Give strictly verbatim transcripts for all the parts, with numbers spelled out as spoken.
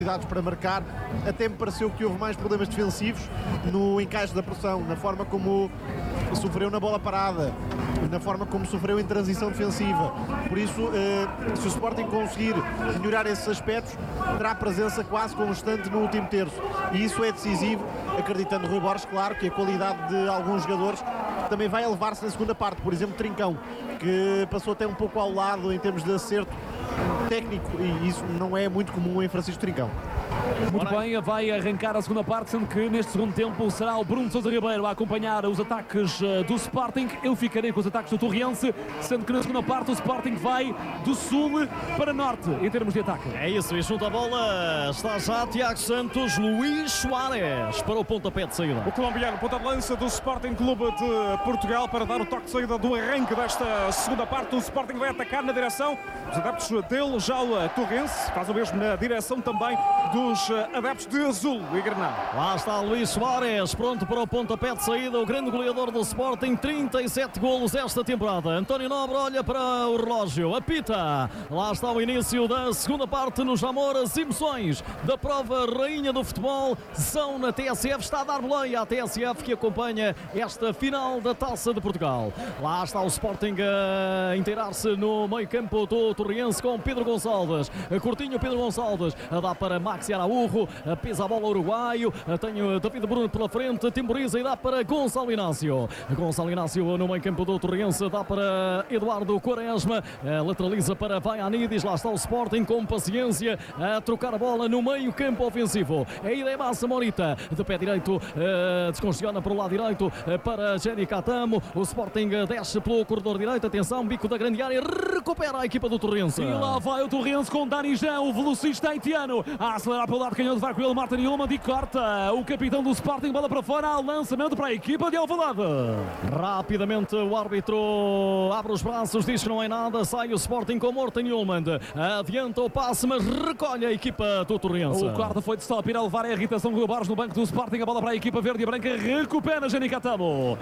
para marcar, até me pareceu que houve mais problemas defensivos no encaixe da pressão, na forma como sofreu na bola parada, na forma como sofreu em transição defensiva. Por isso, eh, se o Sporting conseguir melhorar esses aspectos, terá presença quase constante no último terço, e isso é decisivo, acreditando Rui Borges, claro, que a qualidade de alguns jogadores também vai elevar-se na segunda parte. Por exemplo, Trincão, que passou até um pouco ao lado em termos de acerto técnico, e isso não é muito comum em Francisco Trincão. Muito bem, vai arrancar a segunda parte, sendo que neste segundo tempo será o Bruno Sousa Ribeiro a acompanhar os ataques do Sporting. Eu ficarei com os ataques do Torriense, sendo que na segunda parte o Sporting vai do sul para norte em termos de ataque. É isso, e junto à bola está já Tiago Santos, Luís Soares para o pontapé de saída. O colombiano, ponta de lança do Sporting Clube de Portugal, para dar o toque de saída do arranque desta segunda parte. O Sporting vai atacar na direção dos adeptos dele, já o Torrense faz o mesmo na direção também dos adeptos de azul e granado. Lá está Luís Soares, pronto para o pontapé de saída, o grande goleador do Sporting, trinta e sete golos esta temporada. António Nobre olha para o relógio, apita. Lá está o início da segunda parte no Jamor. As emoções da prova rainha do futebol são na T S F. Está a dar boleia à T S F, que acompanha esta final da Taça de Portugal. Lá está o Sporting a inteirar-se no meio campo do Torriense com Pedro Gonçalves. Curtinho Pedro Gonçalves a dar para Maxi Araújo, pesa a bola uruguaio, tem o David Bruno pela frente, temporiza e dá para Gonçalo Inácio. Gonçalo Inácio no meio campo do Torriense, dá para Eduardo Quaresma, lateraliza para Vaianidis. Lá está o Sporting com paciência a trocar a bola no meio campo ofensivo. É ida é massa Morita, de pé direito, descongestiona para o lado direito para Jenny Catamo. O Sporting desce pelo corredor direito, atenção, bico da grande área, recupera a equipa do Torriense. E lá vai o Torriense com Dani Jean, o velocista haitiano, a acelerar pelo lado canhoto, vai com ele Martin Ullmann e corta o capitão do Sporting, bola para fora, lançamento para a equipa de Alvalade. Rapidamente o árbitro abre os braços, diz que não é nada, sai o Sporting com Martin Ullmann, adianta o passe, mas recolhe a equipa do Torriense. O quarto foi de stop, ir a levar a irritação do Barros no banco do Sporting, a bola para a equipa verde e branca, recupera Jenny Catamo.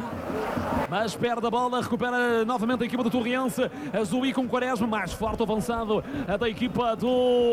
Mas perde a bola, recupera novamente a equipa do Torriense, Azul com Quaresma, mais forte avançado da equipa do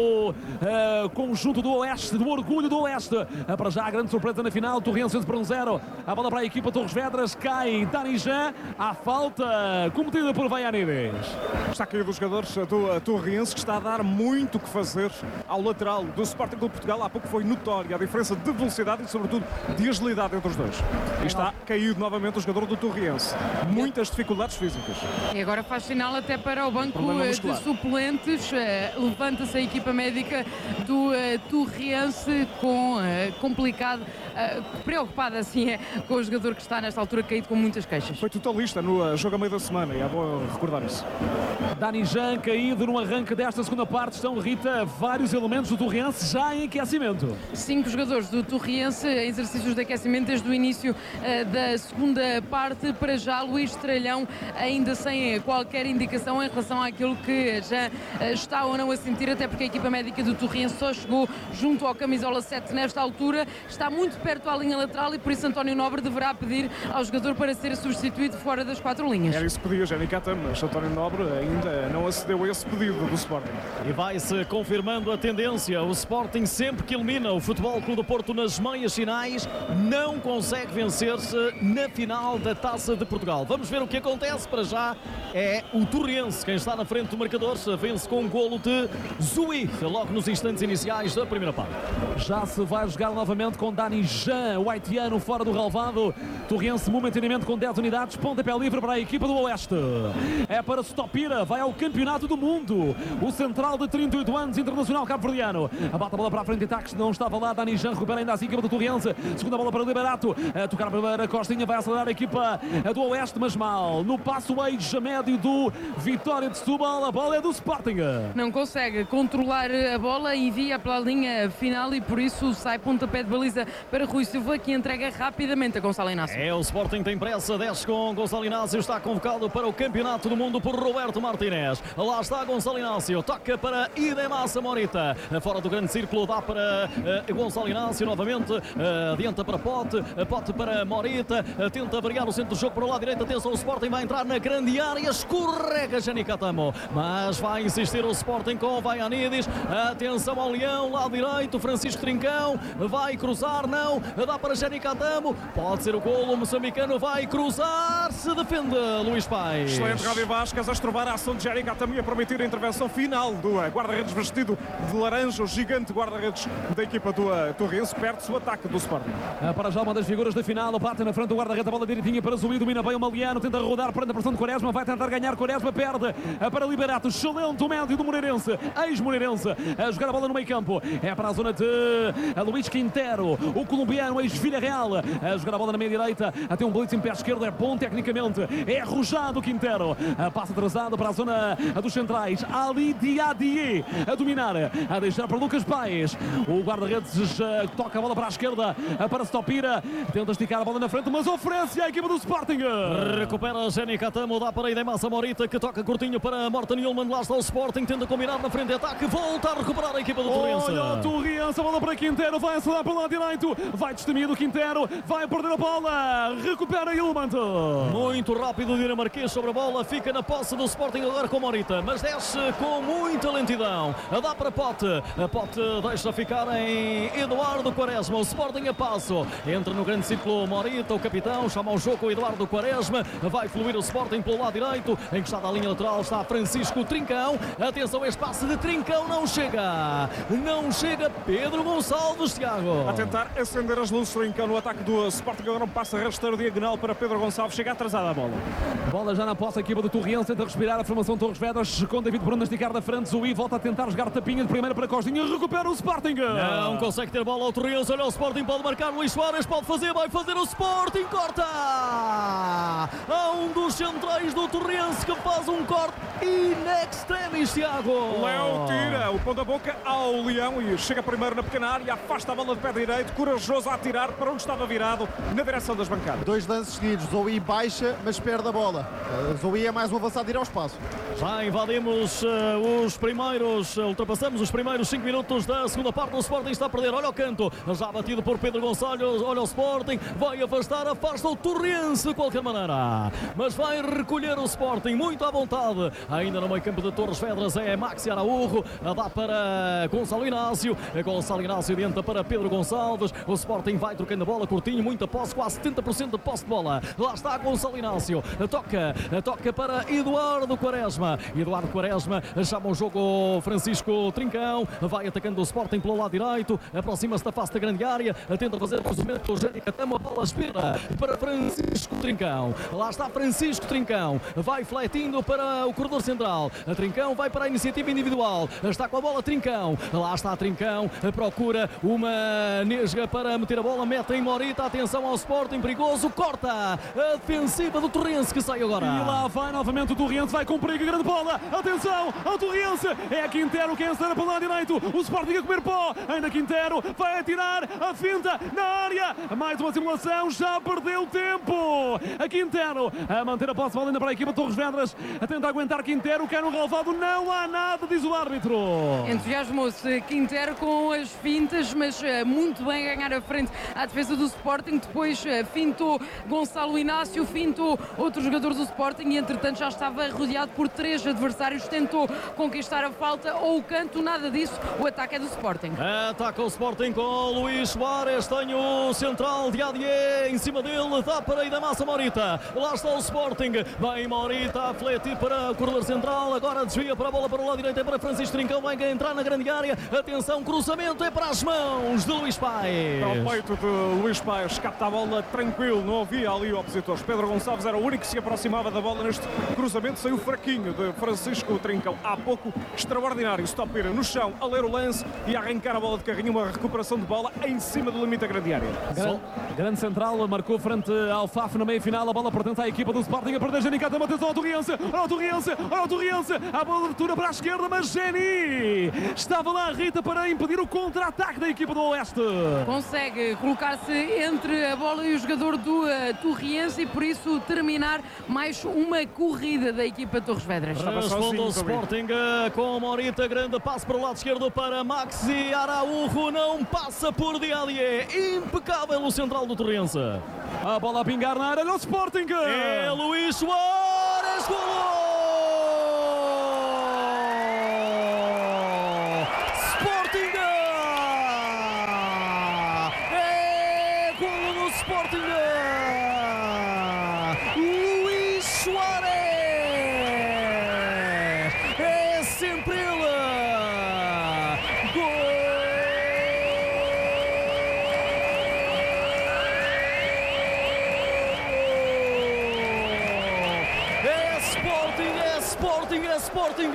uh, conjunto do Oeste, do Orgulho do Oeste. Uh, para já a grande surpresa na final, Torriense por um zero, a bola para a equipa Torres Vedras, cai Dani Jean, a falta cometida por Vaianidis. Está caído os jogadores do Torriense, que está a dar muito o que fazer ao lateral do Sporting Clube Portugal. Há pouco foi notória a diferença de velocidade e sobretudo de agilidade entre os dois. E está caído novamente o jogador do Torriense. Muitas dificuldades físicas. E agora faz sinal até para o banco de suplentes. Uh, Levanta-se a equipa médica do uh, Torriense com uh, complicado, uh, preocupada assim é com o jogador que está nesta altura caído com muitas queixas. Foi totalista no uh, jogo a meio da semana e é bom recordar isso. Dani Jean caído no arranque desta segunda parte. Estão, Rita, vários elementos do Torriense já em aquecimento. Cinco jogadores do Torriense em exercícios de aquecimento desde o início uh, da segunda parte. Para já Luís Tralhão ainda sem qualquer indicação em relação àquilo que já uh, está ou não a sentir, até porque a equipa médica do Torriense só chegou junto ao camisola sete nesta altura, está muito perto à linha lateral e por isso António Nobre deverá pedir ao jogador para ser substituído fora das quatro linhas. Era isso que pedia Jenny Catamo, mas António Nobre ainda não acedeu a esse pedido do Sporting. E vai-se confirmando a tendência, o Sporting sempre que elimina o Futebol Clube do Porto nas meias finais, não consegue vencer-se na final da Taça de Portugal. Vamos ver o que acontece. Para já é o Torriense quem está na frente do marcador, vence com um golo de Zui, logo nos instantes iniciais da primeira parte. Já se vai jogar novamente com Dani Jean, o haitiano, fora do relvado. Torriense momentaneamente com dez unidades, pontapé livre para a equipa do Oeste. É para Stopira, vai ao Campeonato do Mundo. O central de trinta e oito anos, internacional cabo-verdiano. A bate a bola para a frente de ataques, não estava lá. Dani Jean recupera ainda a equipa do Torriense. Segunda bola para o Liberato, a tocar para a Costinha, vai acelerar a equipa do Oeste, mas mal. No passo eixo médio do Vitória de Setúbal, a bola é do Sporting. Não consegue controlar a bola e envia pela linha final e por isso sai pontapé de baliza para Rui Silva, que entrega rapidamente a Gonçalo Inácio. É, o Sporting tem pressa, desce com Gonçalo Inácio, está convocado para o Campeonato do Mundo por Roberto Martínez. Lá está Gonçalo Inácio, toca para Idemassa Morita, fora do grande círculo, dá para uh, Gonçalo Inácio novamente, uh, adianta para Pote, uh, Pote para Morita, uh, tenta variar o centro do jogo para o lado direito, atenção, o Sporting vai entrar na grande área, escorrega Jani Catamo, mas vai insistir o Sporting com o Vaianidis, atenção ao Leão, lado direito, Francisco Trincão, vai cruzar, não, dá para Jani Catamo, pode ser o golo, o moçambicano vai cruzar, se defende Luís Paes. Excelente Gabi Vasquez a estrovar a ação de Jani Catamo e a permitir a intervenção final do guarda-redes vestido de laranja, o gigante guarda-redes da equipa do Torrense, perde-se o ataque do Sporting. Para já uma das figuras da final, bate na frente do guarda-redes, a bola direitinha para Zuli, domina bem o Maliano, tenta rodar, prende a pressão de Quaresma, vai tentar ganhar, Quaresma perde para Liberato, excelente o médio do Moreirense, ex-Moreirense, a jogar a bola no meio campo, é para a zona de Luís Quintero, o colombiano, ex-Villarreal, a jogar a bola na meia direita, até um blitz em pé esquerdo, é bom tecnicamente, é arrojado Quintero, passa atrasado para a zona dos centrais, Ali Diadie a dominar, a deixar para Lucas Paes, o guarda-redes toca a bola para a esquerda, para Stopira, tenta esticar a bola na frente, mas oferece à equipa do Sporting. Recupera Jani Catamo, dá para Idemassa Morita, que toca curtinho para Morten Yulman, lá está o Sporting, tenta combinar na frente de ataque, volta a recuperar a equipa do Torrense. Olha o Torrense, a bola para Quintero, vai acelerar para o lado direito, vai destemido Quintero, vai perder a bola, recupera Yulman. Muito rápido o dinamarquês sobre a bola, fica na posse do Sporting agora com Morita, mas desce com muita lentidão, dá para Pote, a Pote deixa ficar em Eduardo Quaresma, o Sporting a passo, entra no grande círculo Morita, o capitão, chama o jogo Eduardo Quaresma, vai fluir o Sporting pelo lado direito, encostado à linha lateral está Francisco Trincão, atenção, este passe de Trincão não chega, não chega Pedro Gonçalves, Tiago. A tentar acender as luzes, Trincão no ataque do Sporting, agora um passe rasteiro diagonal para Pedro Gonçalves, chega atrasada a bola. Bola já na posse, a equipa do Torrense tenta respirar, a formação Torres Vedras com David Bruno a esticar da frente, Zui volta a tentar jogar tapinha de primeira para Costinha, recupera o Sporting. Não consegue ter bola ao Torrense, olha o Sporting, pode marcar, Luís Soares pode fazer, vai fazer o Sporting, corta! Há um dos centrais do Torrense que faz um corte in extremis, Tiago. Léo tira o pão da boca ao Leão e chega primeiro na pequena área, afasta a bola de pé direito, corajoso a atirar para onde estava virado, na direção das bancadas. Dois lances seguidos, Zoui baixa, mas perde a bola. Zoui é mais um avançado de ir ao espaço. Já invadimos uh, os primeiros, uh, ultrapassamos os primeiros cinco minutos da segunda parte. O Sporting está a perder, olha o canto, já batido por Pedro Gonçalves, olha o Sporting, vai afastar, afasta o Torrense de qualquer maneira, mas vai recolher o Sporting muito à vontade, ainda no meio campo de Torres Vedras é Maxi Araújo, dá para Gonçalo Inácio, Gonçalo Inácio adianta para Pedro Gonçalves, o Sporting vai trocando a bola, curtinho, muita posse, quase setenta por cento de posse de bola, lá está Gonçalo Inácio, toca, toca para Eduardo Quaresma, Eduardo Quaresma chama o jogo Francisco Trincão, vai atacando o Sporting pelo lado direito, aproxima-se da face da grande área, tenta fazer o cruzamento, o Jani Catamo, a bola espera para Francisco Trincão, lá está Francisco Trincão, vai fletindo para o corredor central, a Trincão vai para a iniciativa individual, está com a bola Trincão, lá está Trincão, procura uma nesga para meter a bola, mete em Morita, atenção ao Sporting, perigoso, corta a defensiva do Torrense que sai agora. E lá vai novamente o Torrense, vai com perigo, grande bola, atenção ao Torrense, é a Quintero quem acelera para o lado direito, o Sporting a comer pó, ainda Quintero vai atirar, a finta na área, mais uma simulação, já perdeu tempo, a Quintero a manter a posse, bola ainda para a equipa de Torres Vedras, a tentar aguentar Quintero, quer um relevado, não há nada, diz o árbitro. Entusiasmou-se Quintero com as fintas, mas muito bem a ganhar a frente à defesa do Sporting, depois fintou Gonçalo Inácio, fintou outro jogador do Sporting e entretanto já estava rodeado por três adversários, tentou conquistar a falta ou o canto, nada disso, o ataque é do Sporting. Ataca o Sporting com Luís Soares, tem o central de Adier em cima dele, dá para Idemassa Morita, lá está o Sporting, vem Morita a fletir para o corredor central, agora desvia para a bola para o lado direito, é para Francisco Trincão, vai entrar na grande área, atenção, cruzamento é para as mãos de Luís Paes. Para o peito de Luís Paes, capta a bola tranquilo, não havia ali opositores, Pedro Gonçalves era o único que se aproximava da bola neste cruzamento, saiu fraquinho de Francisco Trincão, há pouco extraordinário, Stopira no chão, a ler o lance e a arrancar a bola de carrinho, uma recuperação de bola em cima do limite da grande área. Grande, grande central, marcou frente ao Faf na meia-final, a bola pertence à equipa do Sporting, a perder Jani Catamo, atenção ao Torrense, olha o Torrense, olha o Torrense, a bola de abertura para a esquerda, mas Jani estava lá a Rita para impedir o contra-ataque da equipa do Oeste. Consegue colocar-se entre a bola e o jogador do uh, Torrense e por isso terminar mais uma corrida da equipa de Torres Vedras. Responde o Sporting com Morita, grande passe para o lado esquerdo para Maxi Araújo, não passa por Diadie, impecável o central do Torrense. A bola a pingar na área, olha o Sporting! É Luís Soares, golo! Sporting! É golo do Sporting! Luís Soares! É sempre ele! Gol! Sporting, é Sporting!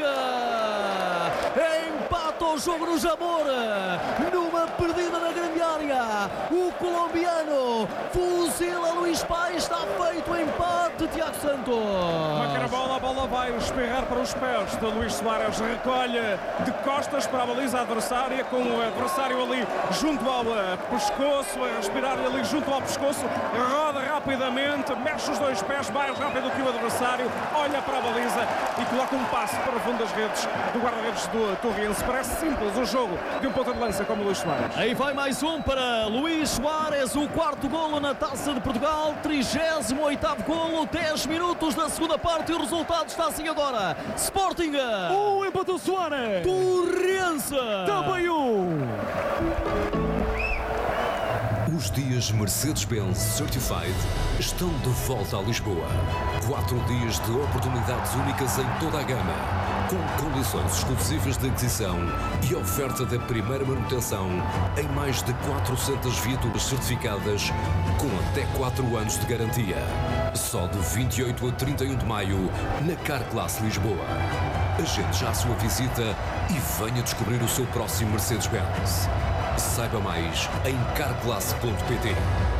Empata o jogo no Jamor, numa perdida na grande área. O colombiano fuzila Luís Pai, está feito o empate, Tiago Santos. Uma bola, a bola vai espirrar para os pés de Luís Soares, recolhe de costas para a baliza adversária, com o adversário ali junto ao pescoço, a respirar ali junto ao pescoço, roda rapidamente, mexe os dois pés mais rápido que o adversário, olha para a baliza e coloca um passe para o fundo das redes do guarda-redes do Torriense. Parece simples o jogo de um ponta de lança como Luís Soares. Aí vai mais um para Luís Soares, o quarto golo na Taça de Portugal, trigésimo oitavo golo, dez minutos da segunda parte e o resultado está assim agora. Sporting Um, empatou Soares. Torriense Também um. Os dias Mercedes-Benz Certified estão de volta a Lisboa. Quatro dias de oportunidades únicas em toda a gama, com condições exclusivas de aquisição e oferta da primeira manutenção em mais de quatrocentas viaturas certificadas com até quatro anos de garantia. Só de vinte e oito a trinta e um de maio na Carclass Lisboa. Agende já a sua visita e venha descobrir o seu próximo Mercedes-Benz. Saiba mais em carclass ponto pt.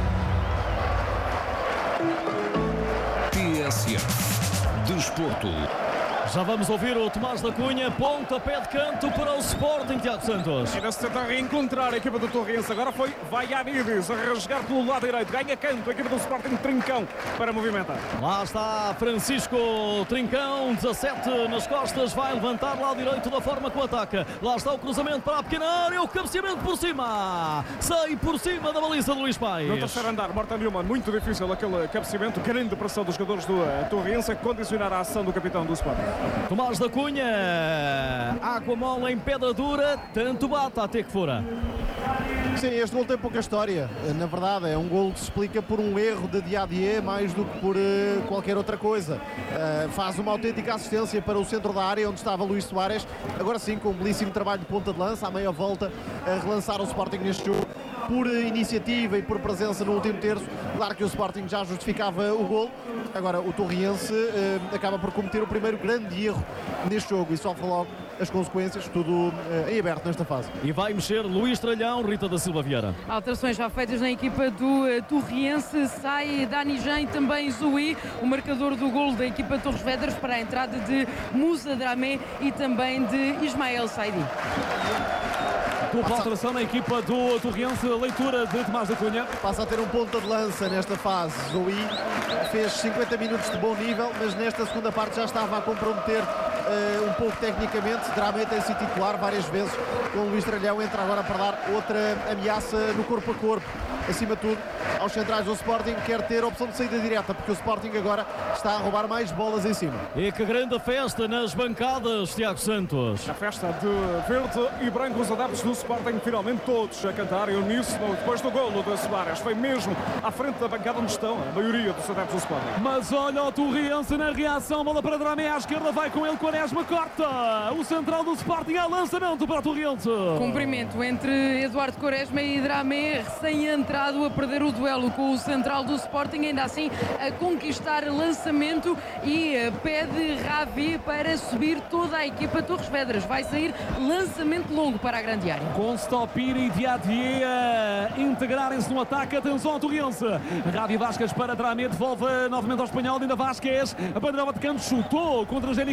T S F Desporto. Já vamos ouvir o Tomás da Cunha, pontapé de canto para o Sporting, Tiago Santos. Ainda se tenta reencontrar a equipa do Torriense. Agora foi Vaianides a rasgar pelo lado direito. Ganha canto a equipa do Sporting, Trincão para movimentar. Lá está Francisco Trincão, dezassete nas costas, vai levantar lado direito da forma como ataca. Lá está o cruzamento para a pequena área, o cabeceamento por cima. Sai por cima da baliza de Luís Pai. No terceiro andar, Morten Newman, muito difícil aquele cabeceamento. Grande pressão dos jogadores do uh, Torriense a condicionar a ação do capitão do Sporting. Tomás da Cunha, água mole em pedra dura, tanto bate até que fora. Sim, este gol tem pouca história. Na verdade, é um gol que se explica por um erro de Diadier mais do que por uh, qualquer outra coisa. Uh, faz uma autêntica assistência para o centro da área onde estava Luís Soares. Agora sim, com um belíssimo trabalho de ponta de lança, à meia volta, a relançar o Sporting neste jogo. Por iniciativa e por presença no último terço, claro que o Sporting já justificava o gol. Agora o Torriense uh, acaba por cometer o primeiro grande erro neste jogo e sofre logo as consequências, tudo uh, em aberto nesta fase. E vai mexer Luís Tralhão, Rita da Silva Vieira. Alterações já feitas na equipa do uh, Torriense, sai Dani Jean e também Zouí, o marcador do golo da equipa de Torres Vedras, para a entrada de Moussa Dramé e também de Ismael Saidi. Dupla alteração na equipa do Torriense, leitura de Tomás da Cunha. Passa a ter um ponta de lança nesta fase. Zouí fez cinquenta minutos de bom nível, mas nesta segunda parte já estava a comprometer uh, um pouco tecnicamente. Dramé tem sido titular várias vezes, com o Luís Tralhão entra agora para dar outra ameaça no corpo a corpo. Acima de tudo, aos centrais do Sporting, quer ter a opção de saída direta, porque o Sporting agora está a roubar mais bolas em cima. E que grande festa nas bancadas, Tiago Santos. A festa de verde e branco, os adeptos do Sporting finalmente todos a cantar em uníssono depois do golo de Soares. Foi mesmo à frente da bancada onde estão a maioria dos adeptos do Sporting. Mas olha o Torriense na reação, bola para Dramé à esquerda, vai com ele, Quaresma corta. O central do Sporting a lançamento para o Torriense. Cumprimento entre Eduardo Quaresma e Dramé, recém-entrado a perder o duelo com o central do Sporting, ainda assim a conquistar lançamento e pede Ravi para subir toda a equipa Torres Vedras. Vai sair lançamento longo para a grande área. Com Stopir e Diadier a integrarem-se no ataque. Atenção ao Torriense. Ravi Vasquez para Dramé, devolve novamente ao espanhol. Ainda Vasquez, a bandeira de canto, chutou contra Jenny Catama e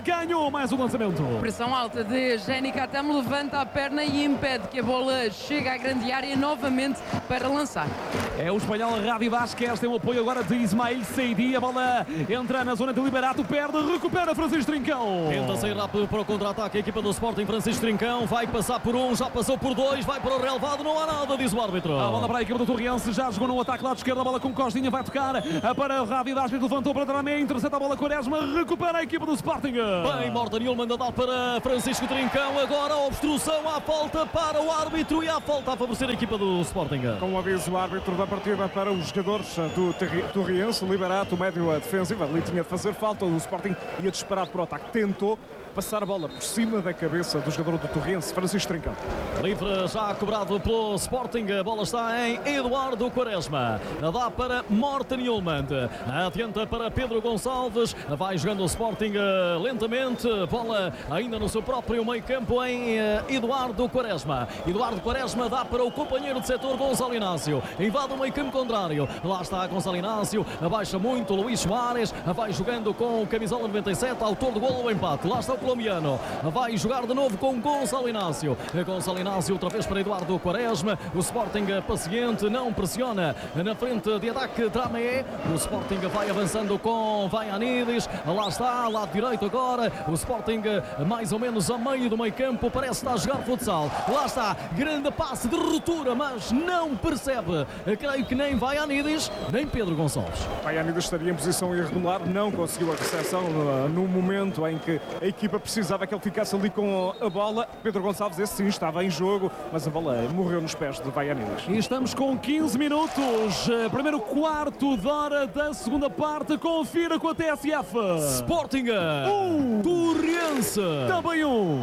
ganhou mais um lançamento. Pressão alta de Jenny Katam, levanta a perna e impede que a bola chegue à grande área novamente para lançar. É o espanhol Ravi Vázquez, tem o apoio agora de Ismael Seidi. A bola entra na zona de Liberato, perde, recupera Francisco Trincão. Tenta sair rápido para o contra-ataque a equipa do Sporting. Francisco Trincão vai passar por um, já passou por dois, vai para o relevado, não há nada, diz o árbitro. A bola para a equipa do Torriense, já jogou no ataque lado esquerdo, a bola com Costinha, vai tocar para o Ravi Vázquez, levantou para Dramé, intercepta a bola Quaresma, recupera a equipa do Sporting. Bem, Morten Nilman a dar para Francisco Trincão, agora a obstrução, à falta para o árbitro e à falta a favorecer a equipa do Sporting. Com o aviso o árbitro da partida para os jogadores do Torriense, Liberato, o médio defensivo, ali tinha de fazer falta, o Sporting ia disparado para o ataque, tentou passar a bola por cima da cabeça do jogador do Torriense, Francisco Trincão. Livre já cobrado pelo Sporting, a bola está em Eduardo Quaresma, dá para Morten Nilman, adianta para Pedro Gonçalves, vai jogando o Sporting lentamente, bola ainda no seu próprio meio campo em Eduardo Quaresma. Eduardo Quaresma dá para o companheiro de setor Gonçalo Inácio, invade o meio campo contrário, lá está Gonçalo Inácio, abaixa muito Luís Soares, vai jogando com o camisola noventa e sete, autor do golo, o empate, lá está o colombiano, vai jogar de novo com Gonçalo Inácio, Gonçalo Inácio outra vez para Eduardo Quaresma, o Sporting paciente, não pressiona na frente de ataque Dramé, o Sporting vai avançando com Vaianides, lá está, lado direito agora, o Sporting mais ou menos a meio do meio campo, parece estar a jogar futsal, lá está, grande passe de ruptura, mas não percebe, creio que nem Vaianides, nem Pedro Gonçalves. Vaianides estaria em posição irregular, não conseguiu a recepção no, no momento em que a equipa precisava que ele ficasse ali com a bola. Pedro Gonçalves, esse sim, estava em jogo, mas a bola morreu nos pés de Vaianides. E estamos com quinze minutos, primeiro quarto de hora da segunda parte, confira com a T S F. Sporting, um, Torriense, também um.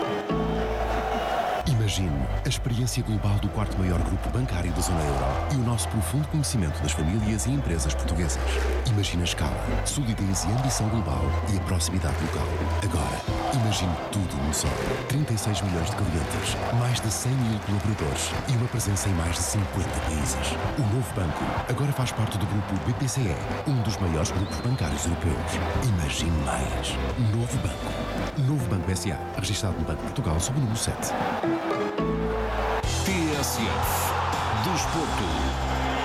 Imagine a experiência global do quarto maior grupo bancário da zona euro e o nosso profundo conhecimento das famílias e empresas portuguesas. Imagine a escala, solidez e ambição global e a proximidade local. Agora, imagine tudo num só. trinta e seis milhões de clientes, mais de cem mil colaboradores e uma presença em mais de cinquenta países. O novo banco agora faz parte do grupo B P C E, um dos maiores grupos bancários europeus. Imagine mais. Novo Banco. Novo Banco S A, registado no Banco de Portugal sob o número sete. T S F Desporto.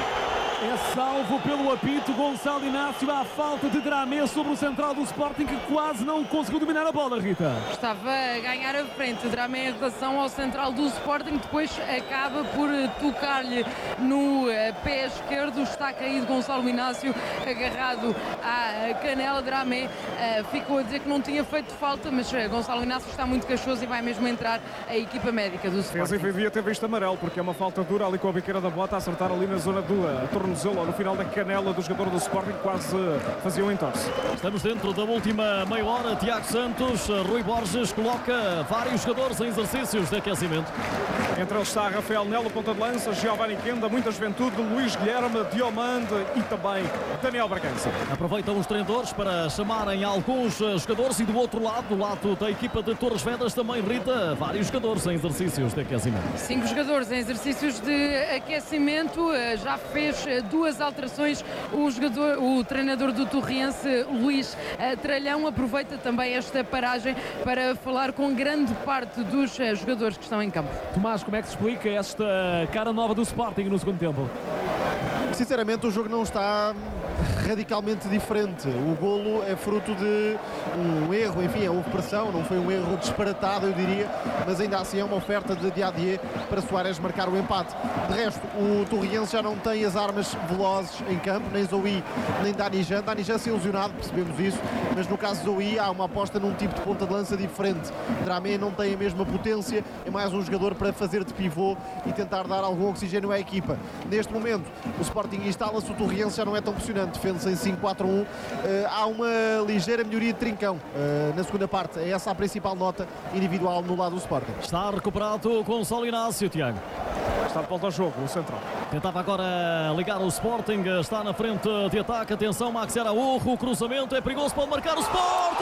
É salvo pelo apito Gonçalo Inácio à falta de Dramé sobre o central do Sporting, que quase não conseguiu dominar a bola, Rita. Estava a ganhar a frente Dramé em relação ao central do Sporting, depois acaba por tocar-lhe no pé esquerdo, está caído Gonçalo Inácio, agarrado à canela. Dramé ficou a dizer que não tinha feito falta, mas Gonçalo Inácio está muito cachoso e vai mesmo entrar a equipa médica do Sporting. Fez e devia ter visto amarelo, porque é uma falta dura ali com a biqueira da bota, a acertar ali na zona do tornozelo, no final da canela do jogador do Sporting, quase fazia um entorce. Estamos dentro da última meia hora. Tiago Santos, Rui Borges coloca vários jogadores em exercícios de aquecimento. Entre eles está Rafael Nelo, ponta de lança, Giovanni Kenda, muita juventude, Luís Guilherme, Diomande e também Daniel Bragança. Aproveitam os treinadores para chamarem alguns jogadores e do outro lado, do lado da equipa de Torres Vedras, também, Rita, vários jogadores em exercícios de aquecimento. Cinco jogadores em exercícios de aquecimento, já fez duas alterações o jogador, o treinador do Torriense, Luís Tralhão, aproveita também esta paragem para falar com grande parte dos jogadores que estão em campo. Tomás, como é que se explica esta cara nova do Sporting no segundo tempo? Sinceramente, o jogo não está radicalmente diferente. O golo é fruto de um erro, enfim, houve pressão, não foi um erro disparatado, eu diria, mas ainda assim é uma oferta de Diadier para Soares marcar o empate. De resto, o Torriense já não tem as armas velozes em campo, nem Zoui, nem Dani Jan. Dani Jan se ilusionado, percebemos isso, mas no caso de Zoui há uma aposta num tipo de ponta de lança diferente. Dramé não tem a mesma potência, é mais um jogador para fazer de pivô e tentar dar algum oxigênio à equipa. Neste momento, o Sporting instala-se, o Torriense já não é tão pressionante, defende-se em cinco quatro um. Uh, há uma ligeira melhoria de Trincão uh, na segunda parte, é essa a principal nota individual no lado do Sporting. Está recuperado o Gonçalo Inácio, Tiago. Está de volta ao jogo, o central. Tentava agora ligar o Sporting, está na frente de ataque, atenção, Max Araújo, o cruzamento é perigoso, pode marcar o Sporting,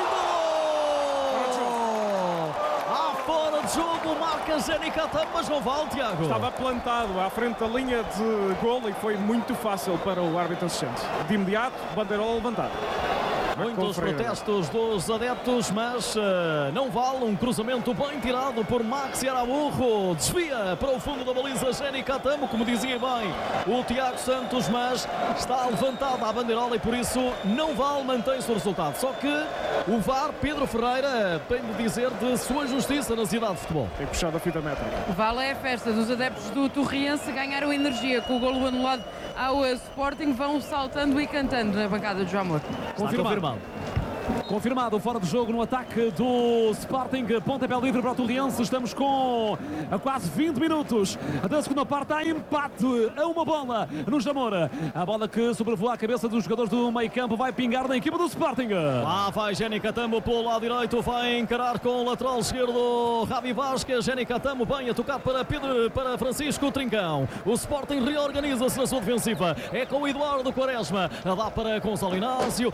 gol! À fora de jogo, marca Jenny Katam, mas não vale, Tiago. Estava plantado à frente da linha de golo e foi muito fácil para o árbitro assistente. De imediato, bandeirola levantada. Muitos protestos dos adeptos, mas uh, não vale. Um cruzamento bem tirado por Maxi Araújo. Desvia para o fundo da baliza Jenny Catamo, como dizia bem o Tiago Santos, mas está levantada a bandeirola e por isso não vale, mantém-se o resultado. Só que o V A R, Pedro Ferreira, tem de dizer de sua justiça na cidade de futebol. Tem puxado a fita métrica. Vale é a festa dos adeptos do Torriense, ganharam energia com o golo anulado ao Sporting, vão saltando e cantando na bancada de João Amor. Confirmado. confirmado. Confirmado, fora de jogo no ataque do Sporting, pontapé livre para o Torriense. Estamos com a quase vinte minutos da segunda parte. Há empate a uma bola no Jamor. A bola que sobrevoa a cabeça dos jogadores do meio campo vai pingar na equipa do Sporting. Lá vai Jenny Catamo pelo lado direito, vai encarar com o lateral esquerdo Javi Vasquez. Jenny Catamo bem a tocar para, Pedro, para Francisco Trincão. O Sporting reorganiza-se na sua defensiva. É com o Eduardo Quaresma. Dá para Gonçalo Inácio.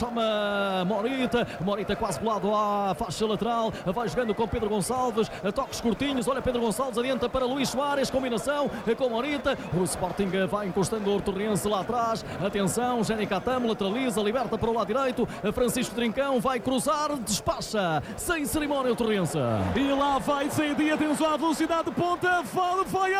Chama Morita, Morita quase colado à faixa lateral, vai jogando com Pedro Gonçalves, toques curtinhos, olha Pedro Gonçalves, adianta para Luís Soares, combinação com Morita, o Sporting vai encostando o Torriense lá atrás, atenção, Jenny Catamo lateraliza, liberta para o lado direito, Francisco Trincão vai cruzar, despacha, sem cerimónia o Torriense. E lá vai Saidi, atenção à velocidade de ponta, vai, vai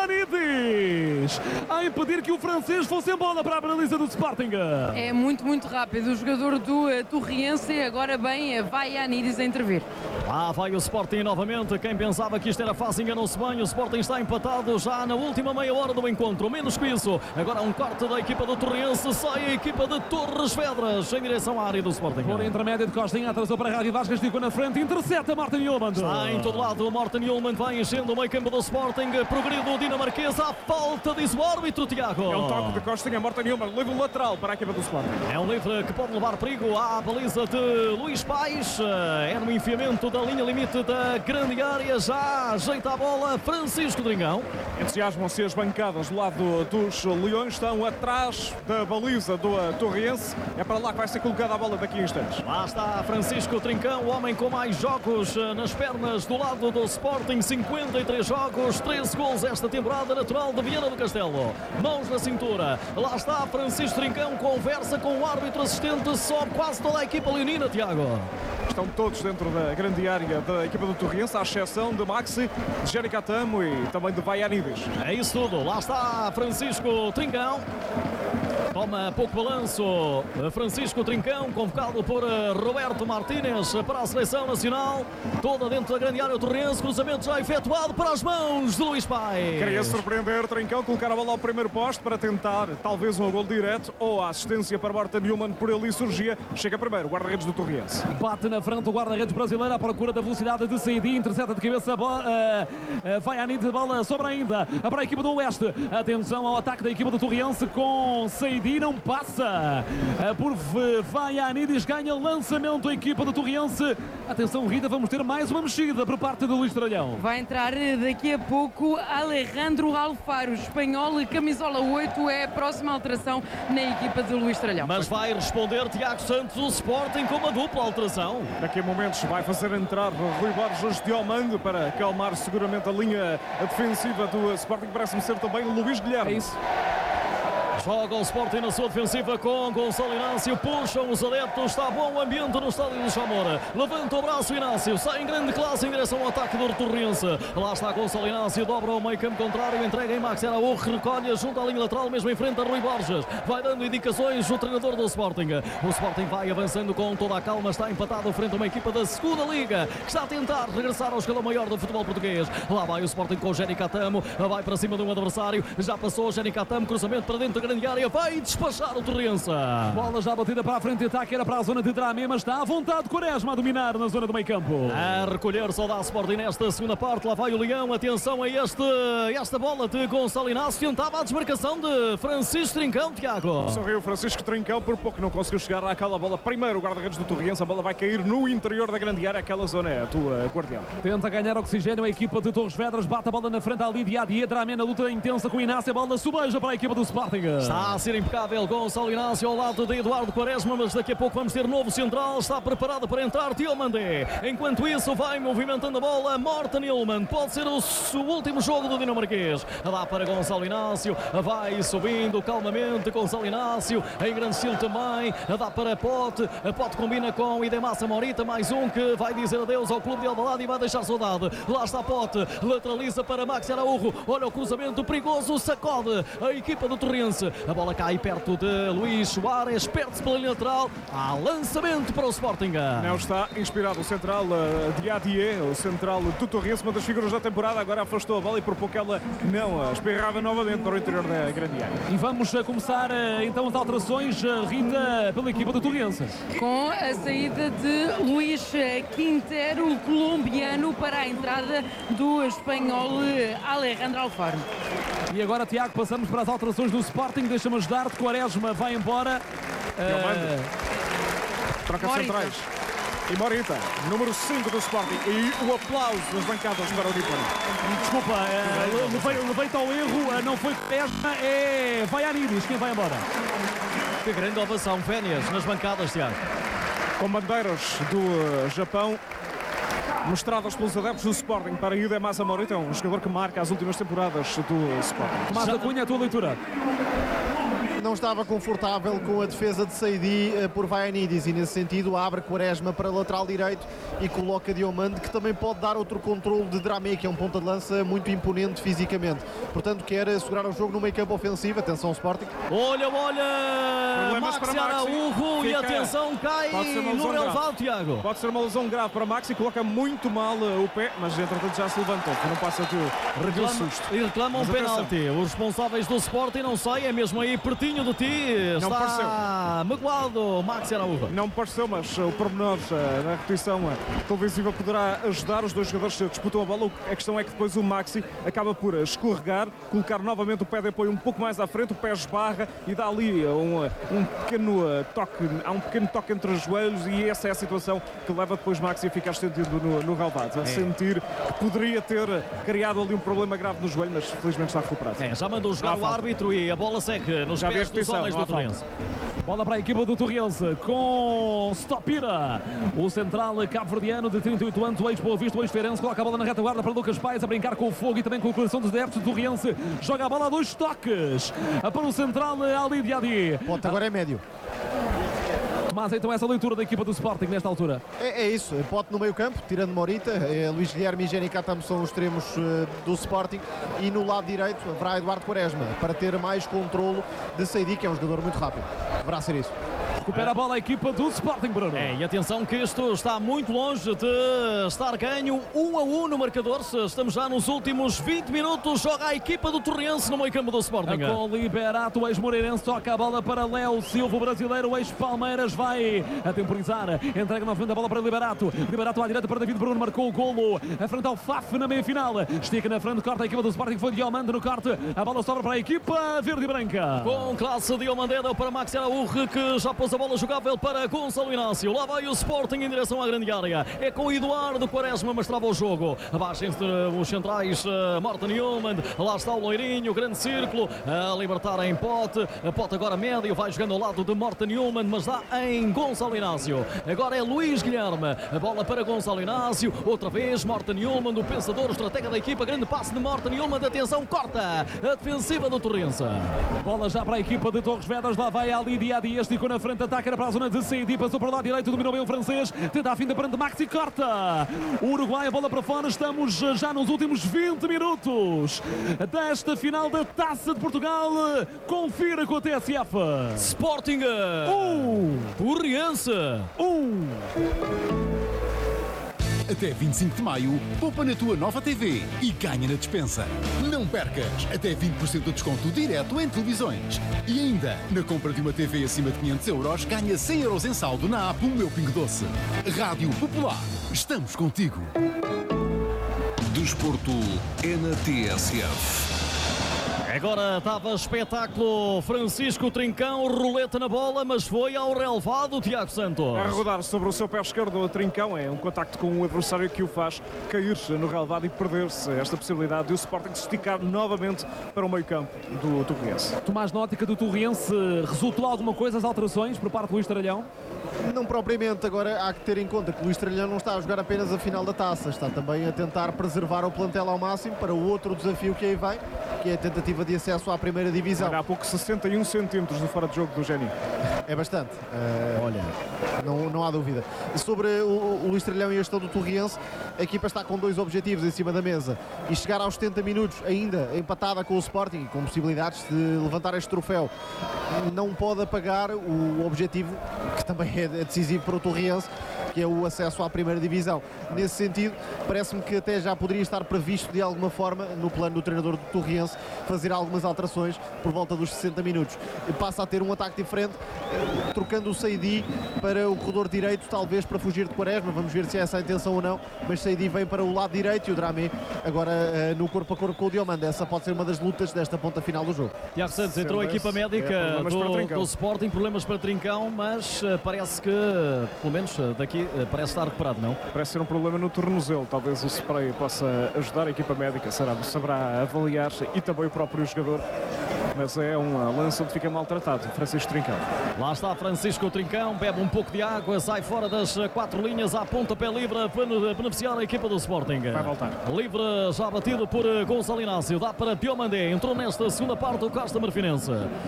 Anides, a impedir que o francês fosse em bola para a baliza do Sporting. É muito, muito rápido o jogador do uh, Torriense. Agora bem, vai a Anides a intervir. Lá vai o Sporting novamente. Quem pensava que isto era fácil enganou-se bem. O Sporting está empatado já na última meia hora do encontro. Menos que isso. Agora um corte da equipa do Torriense. Sai a equipa de Torres Vedras em direção à área do Sporting. Por intermédio de Costinha, atrasou para a Rádio Vasco, ficou na frente, intercepta Morten Hjulmand. Está em todo lado. O Morten Hjulmand vai enchendo o meio campo do Sporting. Progredido o dinamarquês. À falta, diz o árbitro, Tiago. É um toque de Costinha. Morten Hjulmand leva o lateral para a equipa do Sporting. É um livre que pode levar perigo à baliza de Luís Pais. É no enfiamento da linha limite da grande área. Já ajeita a bola Francisco Trincão. Entusiasmam-se as bancadas do lado dos Leões. Estão atrás da baliza do Torriense. É para lá que vai ser colocada a bola daqui a instantes. Lá está Francisco Trincão, o homem com mais jogos nas pernas do lado do Sporting. cinquenta e três jogos, treze gols esta temporada, natural de Viana do Castelo. Mãos na cintura. Lá está Francisco Trincão, conversa com o árbitro assistente. Sobe quase toda a equipa leonina, Tiago. Estão todos dentro da grande área da equipa do Torriense, à exceção de Maxi, de Jenny Catamo e também de Vaianides. É isso tudo. Lá está Francisco Trincão. Toma pouco balanço Francisco Trincão, convocado por Roberto Martínez para a seleção nacional. Toda dentro da grande área do Torriense. Cruzamento já efetuado para as mãos de Luís Pais. Queria surpreender Trincão, colocar a bola ao primeiro poste para tentar talvez um gol direto ou a assistência para Morten Hjulmand. Por ali surgia. Chega primeiro o guarda-redes do Torriense. Bate na frente o guarda-redes brasileiro à procura da velocidade de Saidi. Intercepta de cabeça. Uh, uh, vai a Anides, bola sobra ainda para a equipa do Oeste. Atenção ao ataque da equipa do Torriense com Saidi. Não passa por Vaianides, ganha lançamento a equipa do Torriense. Atenção Rita, vamos ter mais uma mexida por parte do Luís Tralhão. Vai entrar daqui a pouco Alejandro Alfaro, espanhol, camisola oito, é a próxima alteração na equipa de Luís Tralhão. Mas vai responder Tiago Santos, o Sporting com uma dupla alteração. Daqui a momentos vai fazer entrar Rui Borges de Omando para acalmar seguramente a linha defensiva do Sporting. Parece-me ser também Luís Guilherme. É isso. Joga o Sporting na sua defensiva com Gonçalo Inácio. Puxam os adeptos. Está bom ambiente no estádio do Chamora. Levanta o braço Inácio. Sai em grande classe em direção ao ataque do Torriense. Lá está Gonçalo Inácio. Dobra o meio campo contrário. Entrega em Max Araújo. Recolhe junto à linha lateral. Mesmo em frente a Rui Borges. Vai dando indicações o treinador do Sporting. O Sporting vai avançando com toda a calma. Está empatado frente a uma equipa da segunda Liga que está a tentar regressar ao escalão maior do futebol português. Lá vai o Sporting com o Jenny Catamo. Vai para cima de um adversário. Já passou o Jenny Catamo. Cruzamento para dentro da grande área, vai despachar o Torriense. Bola já batida para a frente de ataque, era para a zona de Dramé, mas está à vontade Quaresma a dominar na zona do meio campo. A recolher só dá Sporting nesta segunda parte. Lá vai o Leão, atenção a este, esta bola de Gonçalo Inácio. Tentava a desmarcação de Francisco Trincão, Tiago. Sorriu Francisco Trincão, por pouco não conseguiu chegar àquela bola. Primeiro o guarda-redes do Torriense, a bola vai cair no interior da grande área. Aquela zona é a tua guardião. Tenta ganhar oxigênio a equipa de Torres Vedras, bate a bola na frente ali de Adier. Dramé na luta intensa com o Inácio, a bola subeja para a equipa do Sporting. Está a ser impecável Gonçalo Inácio ao lado de Eduardo Quaresma, mas daqui a pouco vamos ter novo central. Está preparado para entrar Diomandé. Enquanto isso, vai movimentando a bola Morten Hjulmand. Pode ser o, o último jogo do dinamarquês. Dá para Gonçalo Inácio. Vai subindo calmamente Gonçalo Inácio. Em grande estilo também. Dá para Pote. A Pote combina com Idemassa Morita. Mais um que vai dizer adeus ao clube de Alvalade e vai deixar saudade. Lá está Pote. Lateraliza para Maxi Araújo. Olha o cruzamento perigoso. Sacode a equipa do Torrense. A bola cai perto de Luís Soares. Perde-se pela linha lateral. Há lançamento para o Sporting. Não está inspirado o central uh, Diadier, o central do Torrense, uma das figuras da temporada. Agora afastou a bola e por pouco ela não uh, espirrava novamente para o interior da grande área. E vamos uh, começar uh, então as alterações, uh, Rita, pela equipa do Torrense. Com a saída de Luís Quintero, o colombiano, para a entrada do espanhol Alejandro Alfaro. E agora, Tiago, passamos para as alterações do Sporting. Deixa-me ajudar-te. Quaresma vai embora. Uh... Troca centrais. E Morita, número cinco do Sporting. E o aplauso das bancadas para o Nipone. Desculpa, uh, levei, levei-te ao erro. Uh, não foi Quaresma, é Vaianidis quem vai embora. Que grande ovação, Vénias, nas bancadas, Tiago. Com bandeiras do Japão mostradas pelos adeptos do Sporting para Idemassa Morita, um jogador que marca as últimas temporadas do Sporting. Tomás da Cunha, a tua leitura. Não estava confortável com a defesa de Saidi por Vaianidis e nesse sentido abre Quaresma para lateral direito e coloca Diomande, que também pode dar outro controle de Dramé, que é um ponta de lança muito imponente fisicamente. Portanto, quer segurar o jogo no meio campo ofensivo. Atenção Sporting. Olha, olha! Maxi Araújo e atenção, cai no relevado, Tiago. Pode ser uma lesão grave para Maxi, coloca muito mal o pé, mas entretanto já se levantou, que não passa de reclama, susto. E reclama um penalti. Os responsáveis do Sporting, não sei, é mesmo aí pertinho de ti. Não está pareceu. magoado Maxi Araújo. Não me pareceu, mas o pormenor na repetição televisiva poderá ajudar. Os dois jogadores disputam a bola. A questão é que depois o Maxi acaba por escorregar, colocar novamente o pé de apoio um pouco mais à frente, o pé esbarra e dá ali um, um pequeno toque, há um pequeno toque entre os joelhos e essa é a situação que leva depois Maxi a ficar sentido no, no relvado, a é. sentir que poderia ter criado ali um problema grave no joelho, mas felizmente está recuperado. É, já mandou jogar o árbitro e a bola segue nos pés dos homens do Torrense. Bola para a equipa do Torrense com Stopira, o central cabo-verdiano de trinta e oito anos, o ex-Boa Vista, o ex-Feirense, coloca a bola na retaguarda para Lucas Paes a brincar com o fogo e também com o coração dos adeptos do Torrense. Joga a bola a dois toques para o central Ali Diadi. Pode, agora é médio. Mas então essa leitura da equipa do Sporting nesta altura. É, é isso, Pote no meio campo, tirando Morita, é, Luís Guilherme e Jenny Katam são os extremos uh, do Sporting e no lado direito haverá Eduardo Quaresma para ter mais controlo de Saidi, que é um jogador muito rápido. Deverá ser isso. Recupera a bola a equipa do Sporting, Bruno. É, e atenção que isto está muito longe de estar ganho. um a um no marcador. Estamos já nos últimos vinte minutos. Joga a equipa do Torrense no meio campo do Sporting. Com Liberato, o ex-Moreirense, toca a bola para Léo Silva, o brasileiro, o ex-Palmeiras, vai a temporizar. Entrega novamente a bola para Liberato. Liberato à direita para David Bruno, marcou o golo. A frente ao Faf na meia-final. Estica na frente, corta a equipa do Sporting, foi Diomande no corte. A bola sobra para a equipa verde e branca. Com classe Diomande, deu para Maxi Araújo, que já pôs a bola jogável para Gonçalo Inácio. Lá vai o Sporting em direção à grande área. É com Eduardo Quaresma, mas trava o jogo. Abaixem-se os centrais, uh, Morten Hjulmand. Lá está o loirinho, o grande círculo. A libertar em Pote. A Pote agora médio, vai jogando ao lado de Morten Hjulmand, mas dá em Gonçalo Inácio. Agora é Luís Guilherme. A bola para Gonçalo Inácio. Outra vez Morten Hjulmand, o pensador, o estratega da equipa. Grande passe de Morten Hjulmand. Atenção, corta a defensiva do Torrense. Bola já para a equipa de Torres Vedras. Lá vai Ali Diadi. Esticou na frente, ataca para a zona de Saidi, passou para o lado direito, dominou bem o francês, tenta a finta perante Maxi, corta o Uruguai, a bola para fora. Estamos já nos últimos vinte minutos desta final da Taça de Portugal. Confira com a T S F. Sporting um, Torrense um. Até vinte e cinco de maio, poupa na tua nova T V e ganha na despensa. Não percas, até vinte por cento de desconto direto em televisões. E ainda, na compra de uma T V acima de quinhentos euros, ganha cem euros em saldo na app O Meu Pingo Doce. Rádio Popular, estamos contigo. Desporto é na T S F. Agora estava espetáculo. Francisco Trincão, roleta na bola, mas foi ao relevado, Tiago Santos. A rodar sobre o seu pé esquerdo, o Trincão é um contacto com o adversário que o faz cair no relevado e perder-se esta possibilidade de o Sporting se esticar novamente para o meio campo do Torriense. Tomás, na ótica do Torriense, resultou alguma coisa as alterações por parte do Luís Tralhão? Não propriamente, agora há que ter em conta que o Luís Tralhão não está a jogar apenas a final da taça, está também a tentar preservar o plantel ao máximo para o outro desafio que aí vem, que é a tentativa de acesso à primeira divisão. Olha, há pouco sessenta e um centímetros de fora de jogo do Geni. É bastante, uh, olha, não, não há dúvida. Sobre o, o Luís Tralhão e a gestão do Torriense, a equipa está com dois objetivos em cima da mesa e chegar aos setenta minutos ainda empatada com o Sporting, com possibilidades de levantar este troféu, não pode apagar o objetivo que também é decisivo para o Torriense, que é o acesso à primeira divisão. Nesse sentido, parece-me que até já poderia estar previsto de alguma forma, no plano do treinador do Torriense, fazer algumas alterações por volta dos sessenta minutos. Passa a ter um ataque diferente, trocando o Saidi para o corredor direito, talvez para fugir de Quaresma, vamos ver se é essa a intenção ou não, mas Saidi vem para o lado direito e o Dramé agora uh, no corpo a corpo com o Diomande. Essa pode ser uma das lutas desta ponta final do jogo. Tiago Santos, entrou a equipa médica é, do, do Sporting, problemas para Trincão, mas uh, parece que, pelo menos uh, daqui, uh, parece estar recuperado, não? Parece ser um problema no tornozelo, talvez o spray possa ajudar a equipa médica, será, saberá avaliar e também o próprio jogador. Mas é um lance onde fica maltratado, Francisco Trincão. Lá está Francisco Trincão, bebe um pouco de água, sai fora das quatro linhas, à pontapé livre para beneficiar a equipa do Sporting. Vai voltar. Livre, já batido por Gonçalo Inácio, dá para Diomandé, entrou nesta segunda parte o Costa Marfinense.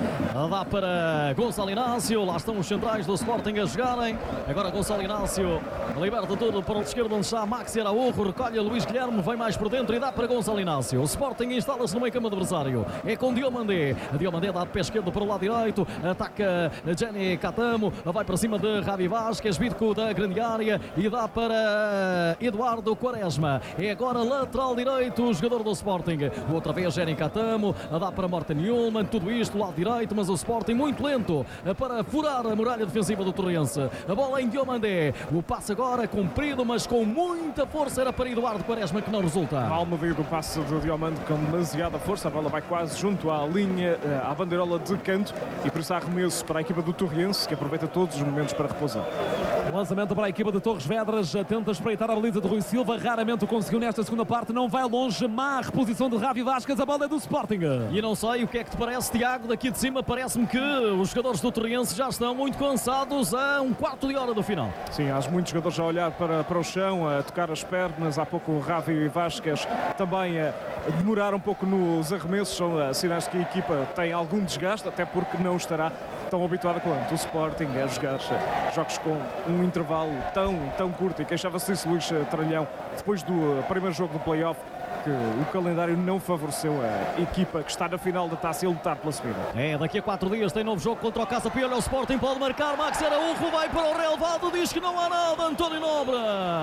Dá para Gonçalo Inácio, lá estão os centrais do Sporting a jogarem. Agora Gonçalo Inácio liberta tudo para o esquerdo onde está Maxi Araújo, recolhe Luís Guilherme, vem mais por dentro e dá para Gonçalo Inácio. O Sporting instala-se no meio campo do adversário, é com Diomandé. Diomandé dá de pé esquerdo para o lado direito, ataca Jenny Catamo, vai para cima de Javi Vasquez, Vidco da grande área e dá para Eduardo Quaresma. É agora lateral direito, o jogador do Sporting. Outra vez Jenny Catamo, dá para Morten Newman, tudo isto lado direito, mas o Sporting muito lento para furar a muralha defensiva do Torriense. A bola em Diomandé, o passe agora comprido, mas com muita força, era para Eduardo Quaresma que não resulta. Mal medido o passe de Diomandé com demasiada força, a bola vai quase junto à linha, à bandeirola de canto e por isso há arremesso para a equipa do Torriense, que aproveita todos os momentos para repousar. Lançamento para a equipa de Torres Vedras, tenta espreitar a baliza de Rui Silva, raramente o conseguiu nesta segunda parte, não vai longe, má reposição de Javi Vasquez, a bola é do Sporting. E não sei o que é que te parece, Tiago, daqui de cima parece-me que os jogadores do Torriense já estão muito cansados a um quarto de hora do final. Sim, há muitos jogadores a olhar para, para o chão, a tocar as pernas, há pouco o Javi Vasquez também a demorar um pouco nos arremessos, são sinais de que a equipa tem algum desgaste, até porque não estará tão habituada quanto o Sporting a jogar jogos com um intervalo tão, tão curto, e queixava-se disso Luís Tralhão depois do primeiro jogo do play-off, que o calendário não favoreceu a equipa que está na final da taça a lutar pela subida. É, daqui a quatro dias tem novo jogo contra o Casa Pia. Olha, o Sporting pode marcar, Max Araújo vai para o relevado, diz que não há nada, António Nobre.